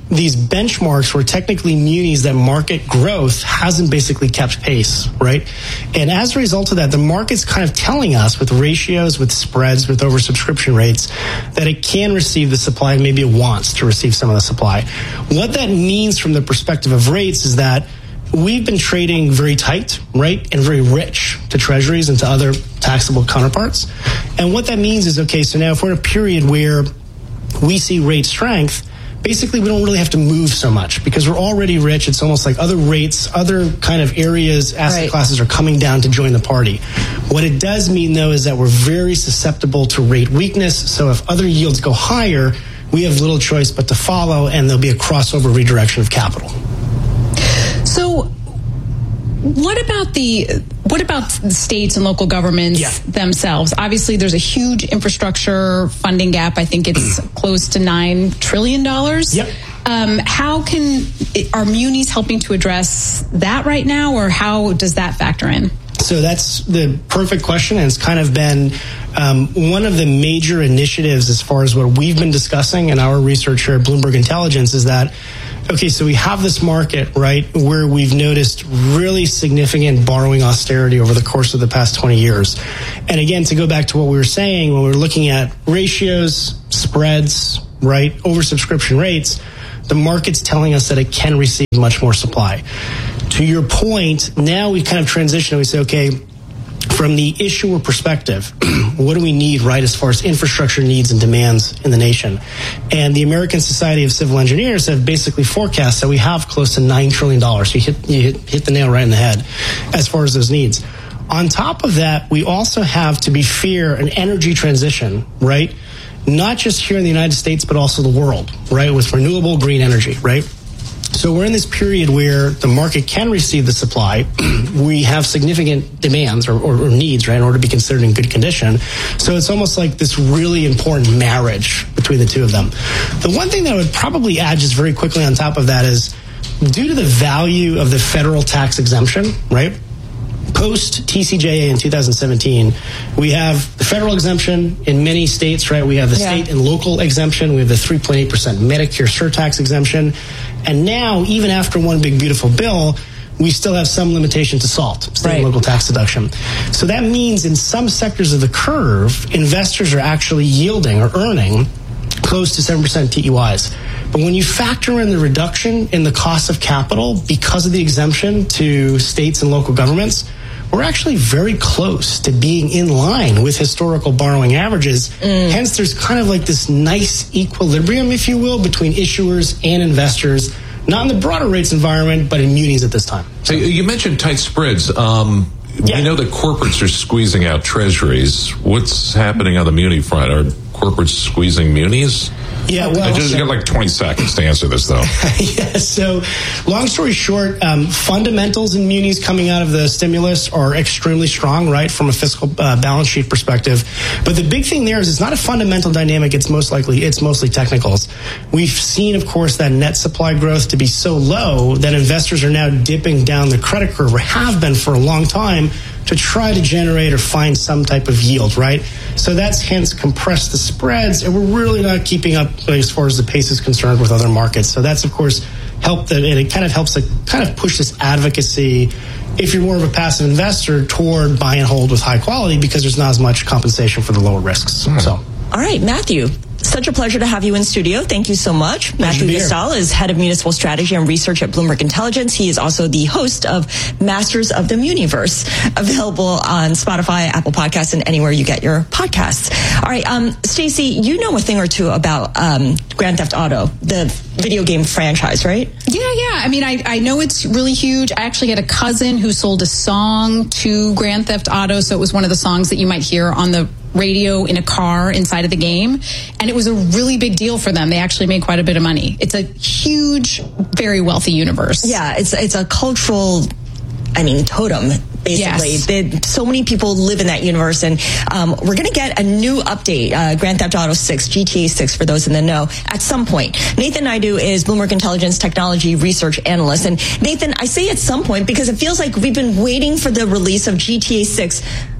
Speaker 5: these benchmarks were technically munis that market growth hasn't basically kept pace, right? And as a result of that, the market's kind of telling us with ratios, with spreads, with oversubscription rates, that it can receive the supply and maybe it wants to receive some of the supply. What that means from the perspective of rates is that we've been trading very tight, right, and very rich to treasuries and to other taxable counterparts. And what that means is, okay, so now if we're in a period where we see rate strength, basically we don't really have to move so much because we're already rich. It's almost like other rates, other kind of areas, asset right. classes are coming down to join the party. What it does mean, though, is that we're very susceptible to rate weakness. So if other yields go higher, we have little choice but to follow, and there'll be a crossover redirection of capital.
Speaker 1: So what about the what about the states and local governments yeah. themselves? Obviously, there's a huge infrastructure funding gap. I think it's close to nine trillion dollars.
Speaker 5: Yep.
Speaker 1: Um, how can are munis helping to address that right now, or how does that factor in?
Speaker 5: So that's the perfect question, and it's kind of been um, one of the major initiatives as far as what we've been discussing in our research here at Bloomberg Intelligence is that, okay, so we have this market, right, where we've noticed really significant borrowing austerity over the course of the past twenty years. And again, to go back to what we were saying, when we were looking at ratios, spreads, right, oversubscription rates, the market's telling us that it can receive much more supply. To your point, now we kind of transition and we say, okay, from the issuer perspective, what do we need, right, as far as infrastructure needs and demands in the nation? And the American Society of Civil Engineers have basically forecast that we have close to nine trillion dollars. You hit, you hit, hit the nail right in the head as far as those needs. On top of that, we also have, to be fair, an energy transition, right? Not just here in the United States, but also the world, right, with renewable green energy, right? So we're in this period where the market can receive the supply. We have significant demands or, or, or needs, right, in order to be considered in good condition. So it's almost like this really important marriage between the two of them. The one thing that I would probably add just very quickly on top of that is, due to the value of the federal tax exemption, right, post T C J A in two thousand seventeen, we have the federal exemption in many states, right? We have the yeah. state and local exemption. We have the three point eight percent Medicare surtax exemption. And now, even after one big, beautiful bill, we still have some limitation to SALT, state right. and local tax deduction. So that means in some sectors of the curve, investors are actually yielding or earning close to seven percent T E Ys. But when you factor in the reduction in the cost of capital because of the exemption to states and local governments, we're actually very close to being in line with historical borrowing averages. Mm. Hence, there's kind of like this nice equilibrium, if you will, between issuers and investors, not in the broader rates environment, but in munis at this time.
Speaker 17: So you mentioned tight spreads. Um, yeah. We know that corporates are squeezing out treasuries. What's happening on the muni front? Are corporates squeezing munis?
Speaker 5: Yeah, well,
Speaker 17: I just so, got like twenty seconds to answer this, though.
Speaker 5: yeah, so long story short, um, fundamentals in munis coming out of the stimulus are extremely strong, right, from a fiscal uh, balance sheet perspective. But the big thing there is it's not a fundamental dynamic. It's most likely, it's mostly technicals. We've seen, of course, that net supply growth to be so low that investors are now dipping down the credit curve, or have been for a long time, to try to generate or find some type of yield, right? So that's hence compressed the spreads, and we're really not keeping up as far as the pace is concerned with other markets. So that's, of course, helped that, and it kind of helps to kind of push this advocacy, if you're more of a passive investor, toward buy and hold with high quality, because there's not as much compensation for the lower risks. Mm. So,
Speaker 3: all right, Matthew. Such a pleasure to have you in studio. Thank you so much.
Speaker 5: Pleasure
Speaker 3: Matthew Vestal is head of municipal strategy and research at Bloomberg Intelligence. He is also the host of Masters of the Muniverse, available on Spotify, Apple Podcasts, and anywhere you get your podcasts. All right, um, Stacey, you know a thing or two about um, Grand Theft Auto, the video game franchise, right?
Speaker 1: Yeah, yeah. I mean, I, I know it's really huge. I actually had a cousin who sold a song to Grand Theft Auto, so it was one of the songs that you might hear on the radio in a car inside of the game, and it was a really big deal for them. They actually made quite a bit of money. It's a huge, very wealthy universe.
Speaker 3: Yeah, it's it's a cultural, I mean, totem, basically.
Speaker 1: Yes.
Speaker 3: They, so many people live in that universe, and um, we're going to get a new update, uh, Grand Theft Auto six, G T A six, for those in the know, at some point. Nathan Naidu is Bloomberg Intelligence technology research analyst. And Nathan, I say at some point because it feels like we've been waiting for the release of G T A six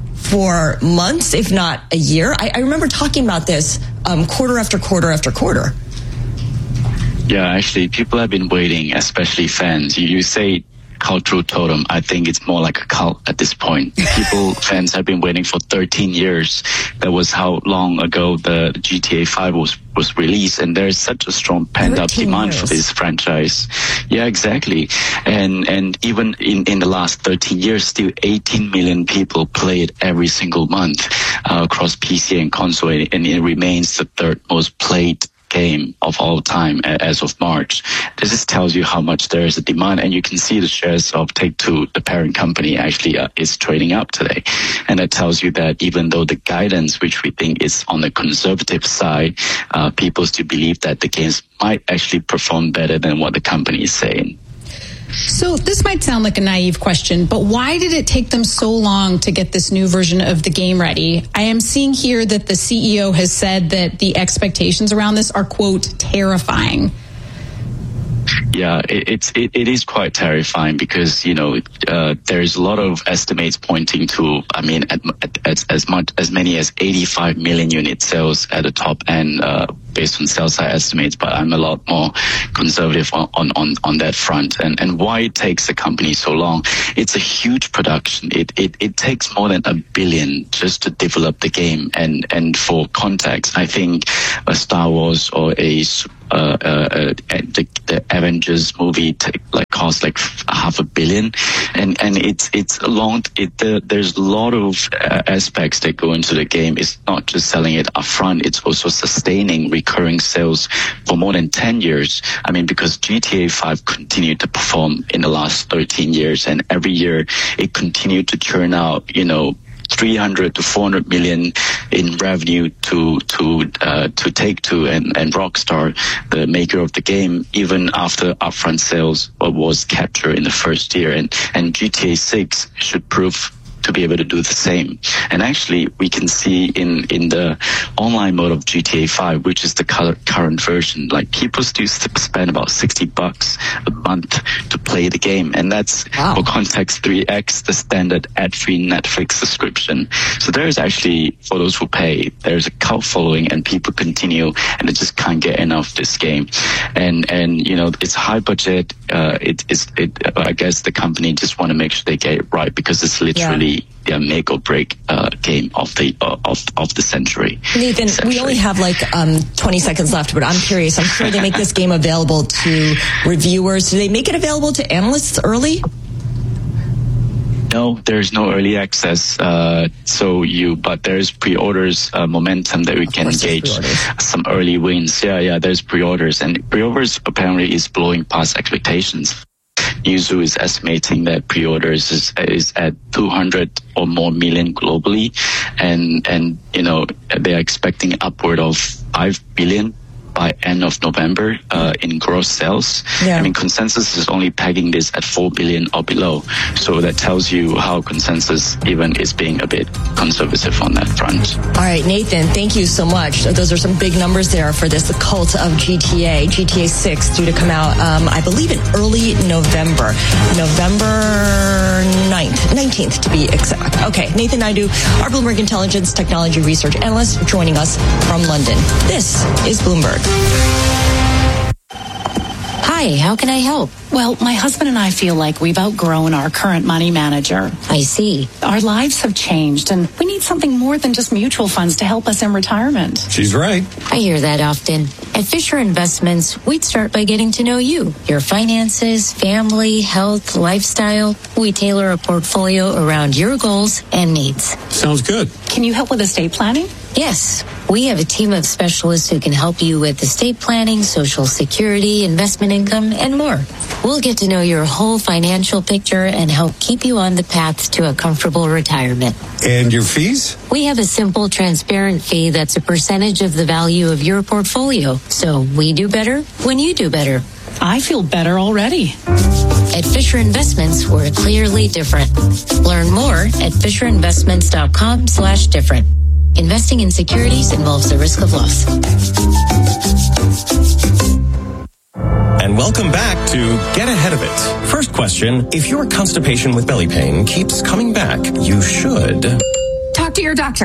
Speaker 3: for months, if not a year. I, I remember talking about this um, quarter after quarter after quarter.
Speaker 6: Yeah, actually, people have been waiting, especially fans. You, you say cultural totem. I think it's more like a cult at this point. People, fans have been waiting for thirteen years. That was how long ago the G T A five was, was released. And there's such a strong pent-up demand years. for this franchise. Yeah, exactly. And and even in, in the last thirteen years, still eighteen million people play it every single month uh, across P C and console. And it remains the third most played game of all time as of March. This just tells you how much there is a demand, and you can see the shares of Take-Two, the parent company, actually uh, is trading up today. And that tells you that even though the guidance, which we think is on the conservative side, uh, people still believe that the games might actually perform better than what the company is saying.
Speaker 1: So this might sound like a naive question, but why did it take them so long to get this new version of the game ready? I am seeing here that the C E O has said that the expectations around this are, quote, terrifying.
Speaker 6: Yeah, it, it's it, it is quite terrifying because, you know, uh, there's a lot of estimates pointing to, I mean, at, at, as, as much as many as eighty-five million unit sales at the top end, uh, based on sell side estimates. But I'm a lot more conservative on, on, on, on that front. And, and why it takes the company so long? It's a huge production. It, it, it takes more than a billion just to develop the game. And, and for context, I think a Star Wars or a Uh, uh, uh, the, the Avengers movie take, like cost like half a billion, and and it's it's a long. It the, there's a lot of uh, aspects that go into the game. It's not just selling it upfront; it's also sustaining recurring sales for more than ten years. I mean, because G T A five continued to perform in the last thirteen years, and every year it continued to churn out, you know, three hundred to four hundred million in revenue to to uh, to Take-Two and, and Rockstar, the maker of the game, even after upfront sales was captured in the first year. And, and G T A six should prove to be able to do the same. And actually, we can see in, in the online mode of G T A five, which is the color, current version, like people still spend about sixty bucks a month to play the game. And that's, wow, for context, three X the standard ad-free Netflix subscription. So there is actually, for those who pay, there's a cult following and people continue and they just can't get enough of this game. And, and, you know, it's high budget. Uh, it is, it, I guess the company just want to make sure they get it right because it's literally, yeah, the make or break uh, game of the uh, of of the century.
Speaker 3: Nathan, we only have like um, twenty seconds left, but I'm curious. I'm sure they make this game available to reviewers. Do they make it available to analysts early?
Speaker 6: No, there's no early access. Uh, so you, but there's pre-orders uh, momentum that we of can gauge some early wins. Yeah, yeah. There's pre-orders, and pre-orders apparently is blowing past expectations. Newzoo is estimating that pre-orders is, is at two hundred or more million globally, and and you know they are expecting upward of five billion by end of November uh, in gross sales. Yeah. I mean, Consensus is only pegging this at four billion or below, so that tells you how Consensus even is being a bit conservative on that front.
Speaker 3: All right, Nathan, thank you so much. Those are some big numbers there for this, the cult of G T A. G T A six due to come out, um, I believe, in early November. November ninth, nineteenth to be exact. Okay, Nathan Naidu, our Bloomberg Intelligence Technology Research Analyst, joining us from London. This is Bloomberg.
Speaker 22: Hi, how can I help? Well, my husband and I feel like we've outgrown our current money manager.
Speaker 27: I see.
Speaker 22: Our lives have changed, and we need something more than just mutual funds to help us in retirement.
Speaker 7: She's right.
Speaker 27: I hear that often. At Fisher Investments, we'd start by getting to know you, your finances, family, health, lifestyle. We tailor a portfolio around your goals and needs.
Speaker 7: Sounds good.
Speaker 22: Can you help with estate planning?
Speaker 27: Yes, we have a team of specialists who can help you with estate planning, Social Security, investment income, and more. We'll get to know your whole financial picture and help keep you on the path to a comfortable retirement.
Speaker 7: And your fees?
Speaker 27: We have a simple, transparent fee that's a percentage of the value of your portfolio. So we do better when you do better.
Speaker 22: I feel better already.
Speaker 27: At Fisher Investments, we're clearly different. Learn more at fisherinvestments.com slash different. Investing in securities involves the risk of loss.
Speaker 9: And welcome back to Get Ahead of It. First question, if your constipation with belly pain keeps coming back, you should
Speaker 10: talk to your doctor.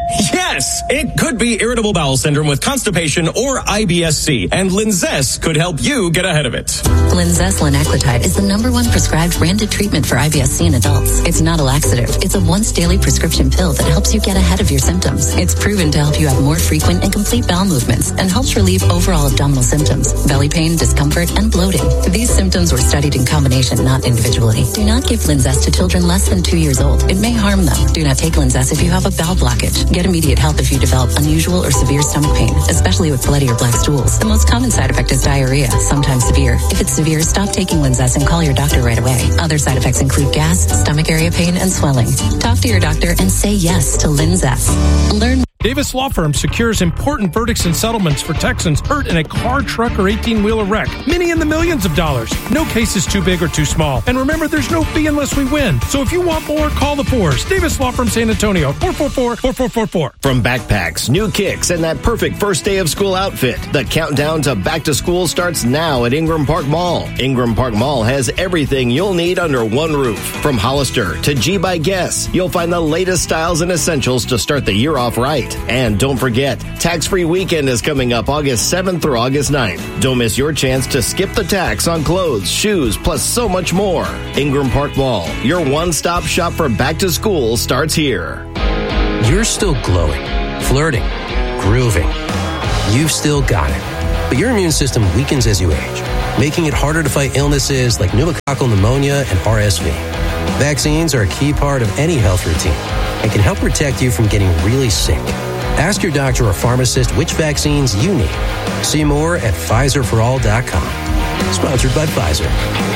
Speaker 9: Yes, it could be irritable bowel syndrome with constipation or I B S C, and Linzess could help you get ahead of it.
Speaker 27: Linzess linaclotide is the number one prescribed branded treatment for I B S C in adults. It's not a laxative. It's a once daily prescription pill that helps you get ahead of your symptoms. It's proven to help you have more frequent and complete bowel movements and helps relieve overall abdominal symptoms, belly pain, discomfort, and bloating. These symptoms were studied in combination, not individually. Do not give Linzess to children less than two years old. It may harm them. Do not take Linzess if you have a bowel blockage. Get immediate help if you develop unusual or severe stomach pain, especially with bloody or black stools. The most common side effect is diarrhea, sometimes severe. If it's severe, stop taking Linzess and call your doctor right away. Other side effects include gas, stomach area pain, and swelling. Talk to your doctor and say yes to Linzess. Learn.
Speaker 26: Davis Law Firm secures important verdicts and settlements for Texans hurt in a car, truck, or eighteen-wheeler wreck. Many in the millions of dollars. No case is too big or too small. And remember, there's no fee unless we win. So if you want more, call the fours. Davis Law Firm San Antonio, four four four, four four four four.
Speaker 10: From backpacks, new kicks, and that perfect first day of school outfit, the countdown to back to school starts now at Ingram Park Mall. Ingram Park Mall has everything you'll need under one roof. From Hollister to G by Guess, you'll find the latest styles and essentials to start the year off right. And don't forget, tax-free weekend is coming up August seventh through August ninth. Don't miss your chance to skip the tax on clothes, shoes, plus so much more. Ingram Park Mall, your one-stop shop for back to school starts here.
Speaker 11: You're still glowing, flirting, grooving. You've still got it. But your immune system weakens as you age, making it harder to fight illnesses like pneumococcal pneumonia and R S V. Vaccines are a key part of any health routine and can help protect you from getting really sick. Ask your doctor or pharmacist which vaccines you need. See more at Pfizer for all dot com. Sponsored by Pfizer.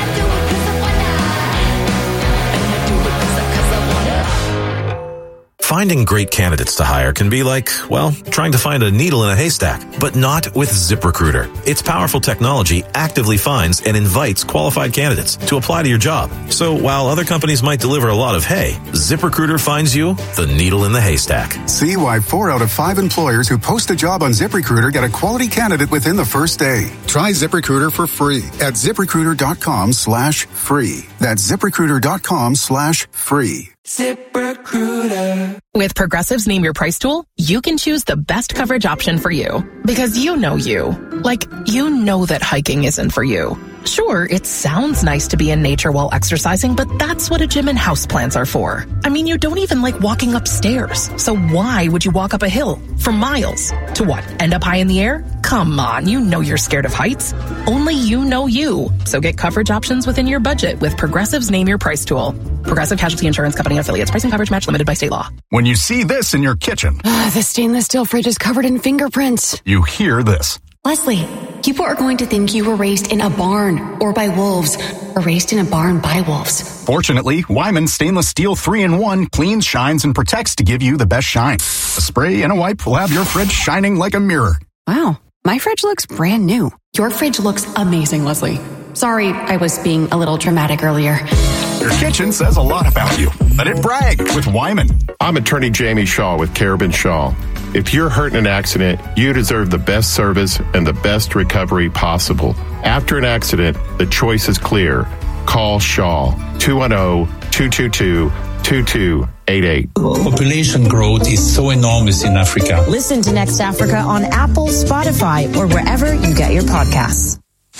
Speaker 12: Finding great candidates to hire can be like, well, trying to find a needle in a haystack, but not with ZipRecruiter. Its powerful technology actively finds and invites qualified candidates to apply to your job. So while other companies might deliver a lot of hay, ZipRecruiter finds you the needle in the haystack.
Speaker 14: See why four out of five employers who post a job on ZipRecruiter get a quality candidate within the first day. Try ZipRecruiter for free at ZipRecruiter.com slash free. That's ZipRecruiter.com slash free.
Speaker 15: ZipRecruiter. With Progressive's Name Your Price tool, you can choose the best coverage option for you. Because you know you. Like, you know that hiking isn't for you. Sure, it sounds nice to be in nature while exercising, but that's what a gym and houseplants are for. I mean, you don't even like walking upstairs. So why would you walk up a hill for miles? To what, end up high in the air? Come on, you know you're scared of heights. Only you know you. So get coverage options within your budget with Progressive's Name Your Price tool. Progressive Casualty Insurance Company and affiliates. Pricing coverage match limited by state law.
Speaker 16: When you see this in your kitchen,
Speaker 18: uh, the stainless steel fridge is covered in fingerprints.
Speaker 16: You hear this.
Speaker 18: Leslie, people are going to think you were raised in a barn or by wolves or raised in a barn by wolves.
Speaker 16: Fortunately, Wyman Stainless Steel three in one cleans, shines, and protects to give you the best shine. A spray and a wipe will have your fridge shining like a mirror.
Speaker 18: Wow, my fridge looks brand new. Your fridge looks amazing, Leslie. Sorry, I was being a little dramatic earlier.
Speaker 16: Your kitchen says a lot about you. Let it brag with Wyman.
Speaker 28: I'm attorney Jamie Shaw with Carabin Shaw. If you're hurt in an accident, you deserve the best service and the best recovery possible. After an accident, the choice is clear. Call Shaw, two one zero, two two two, two two eight eight.
Speaker 29: Population growth is so enormous in Africa.
Speaker 30: Listen to Next Africa on Apple, Spotify, or wherever you get your podcasts.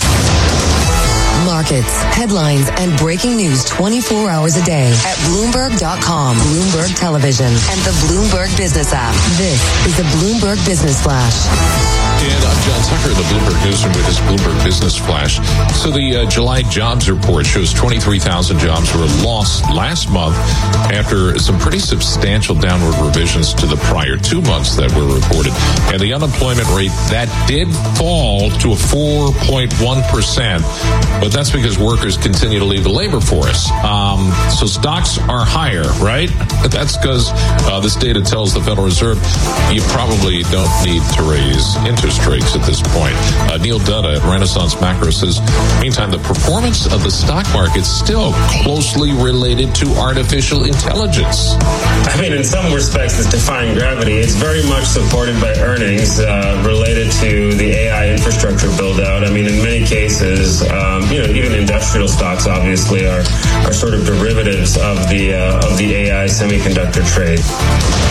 Speaker 13: Markets, headlines, and breaking news twenty-four hours a day at Bloomberg dot com, Bloomberg Television, and the Bloomberg Business app. This is the Bloomberg Business Flash.
Speaker 17: And I'm John Tucker, the Bloomberg Newsroom with this Bloomberg Business Flash. So the uh, July jobs report shows twenty-three thousand jobs were lost last month after some pretty substantial downward revisions to the prior two months that were reported. And the unemployment rate, that did fall to a four point one percent, but that's because workers continue to leave the labor force. Um, so stocks are higher, right? That's because uh, this data tells the Federal Reserve you probably don't need to raise interest rates at this point. Uh, Neil Dutta at Renaissance Macro says, meantime, the performance of the stock market is still closely related to artificial intelligence.
Speaker 31: I mean, in some respects, it's defying gravity. It's very much supported by earnings uh, related to the A I infrastructure build-out. I mean, in many cases, um, you know, even industrial stocks obviously are are sort of derivatives of the uh, of the A I semiconductor trade.
Speaker 17: And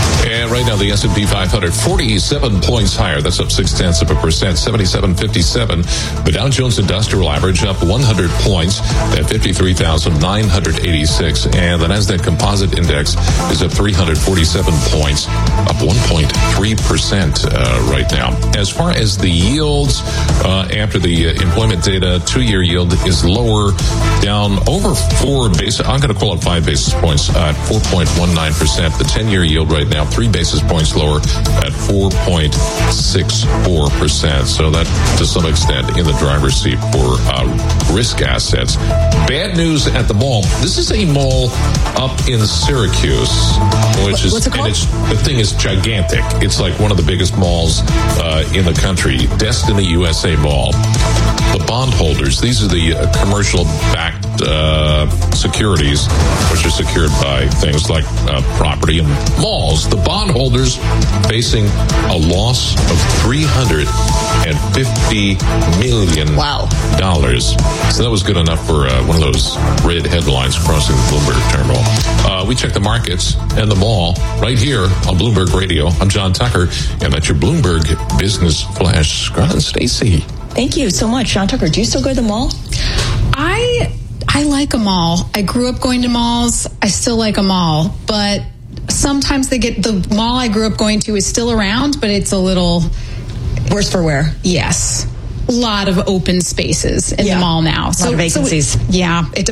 Speaker 17: And right now, the S and P five hundred, forty-seven points higher. That's up six tenths of a percent, seventy-seven fifty-seven. The Dow Jones Industrial Average up one hundred points at fifty-three thousand nine hundred eighty-six. And the Nasdaq Composite Index is up three hundred forty-seven points, up one point three percent uh, right now. As far as the yields, uh, after the uh, employment data, two-year yield is lower, down over four basis. I'm going to call it five basis points at four point one nine percent. The ten-year yield right now, three basis points lower at four point six four percent. So that, to some extent, in the driver's seat for uh, risk assets. Bad news at the mall. This is a mall up in Syracuse, which is,
Speaker 3: What's it called?
Speaker 17: and it's, the thing is gigantic. It's like one of the biggest malls uh, in the country. Destiny U S A Mall. The bondholders, these are the uh, commercial-backed uh, securities, which are secured by things like uh, property and malls. The bondholders facing a loss of three hundred fifty million dollars. Wow. So that was good enough for uh, one of those red headlines crossing the Bloomberg terminal. Uh, we check the markets and the mall right here on Bloomberg Radio. I'm John Tucker, and that's your Bloomberg Business Flash. Scott and Stacy.
Speaker 3: Thank you so much. John Tucker, do you still go to the mall?
Speaker 1: I I like a mall. I grew up going to malls. I still like a mall. But sometimes they get, the mall I grew up going to is still around, but it's a little...
Speaker 3: Worse for wear.
Speaker 1: Yes. A lot of open spaces in
Speaker 3: yeah.
Speaker 1: the mall now.
Speaker 3: A
Speaker 1: so,
Speaker 3: lot of vacancies.
Speaker 1: So, yeah. It,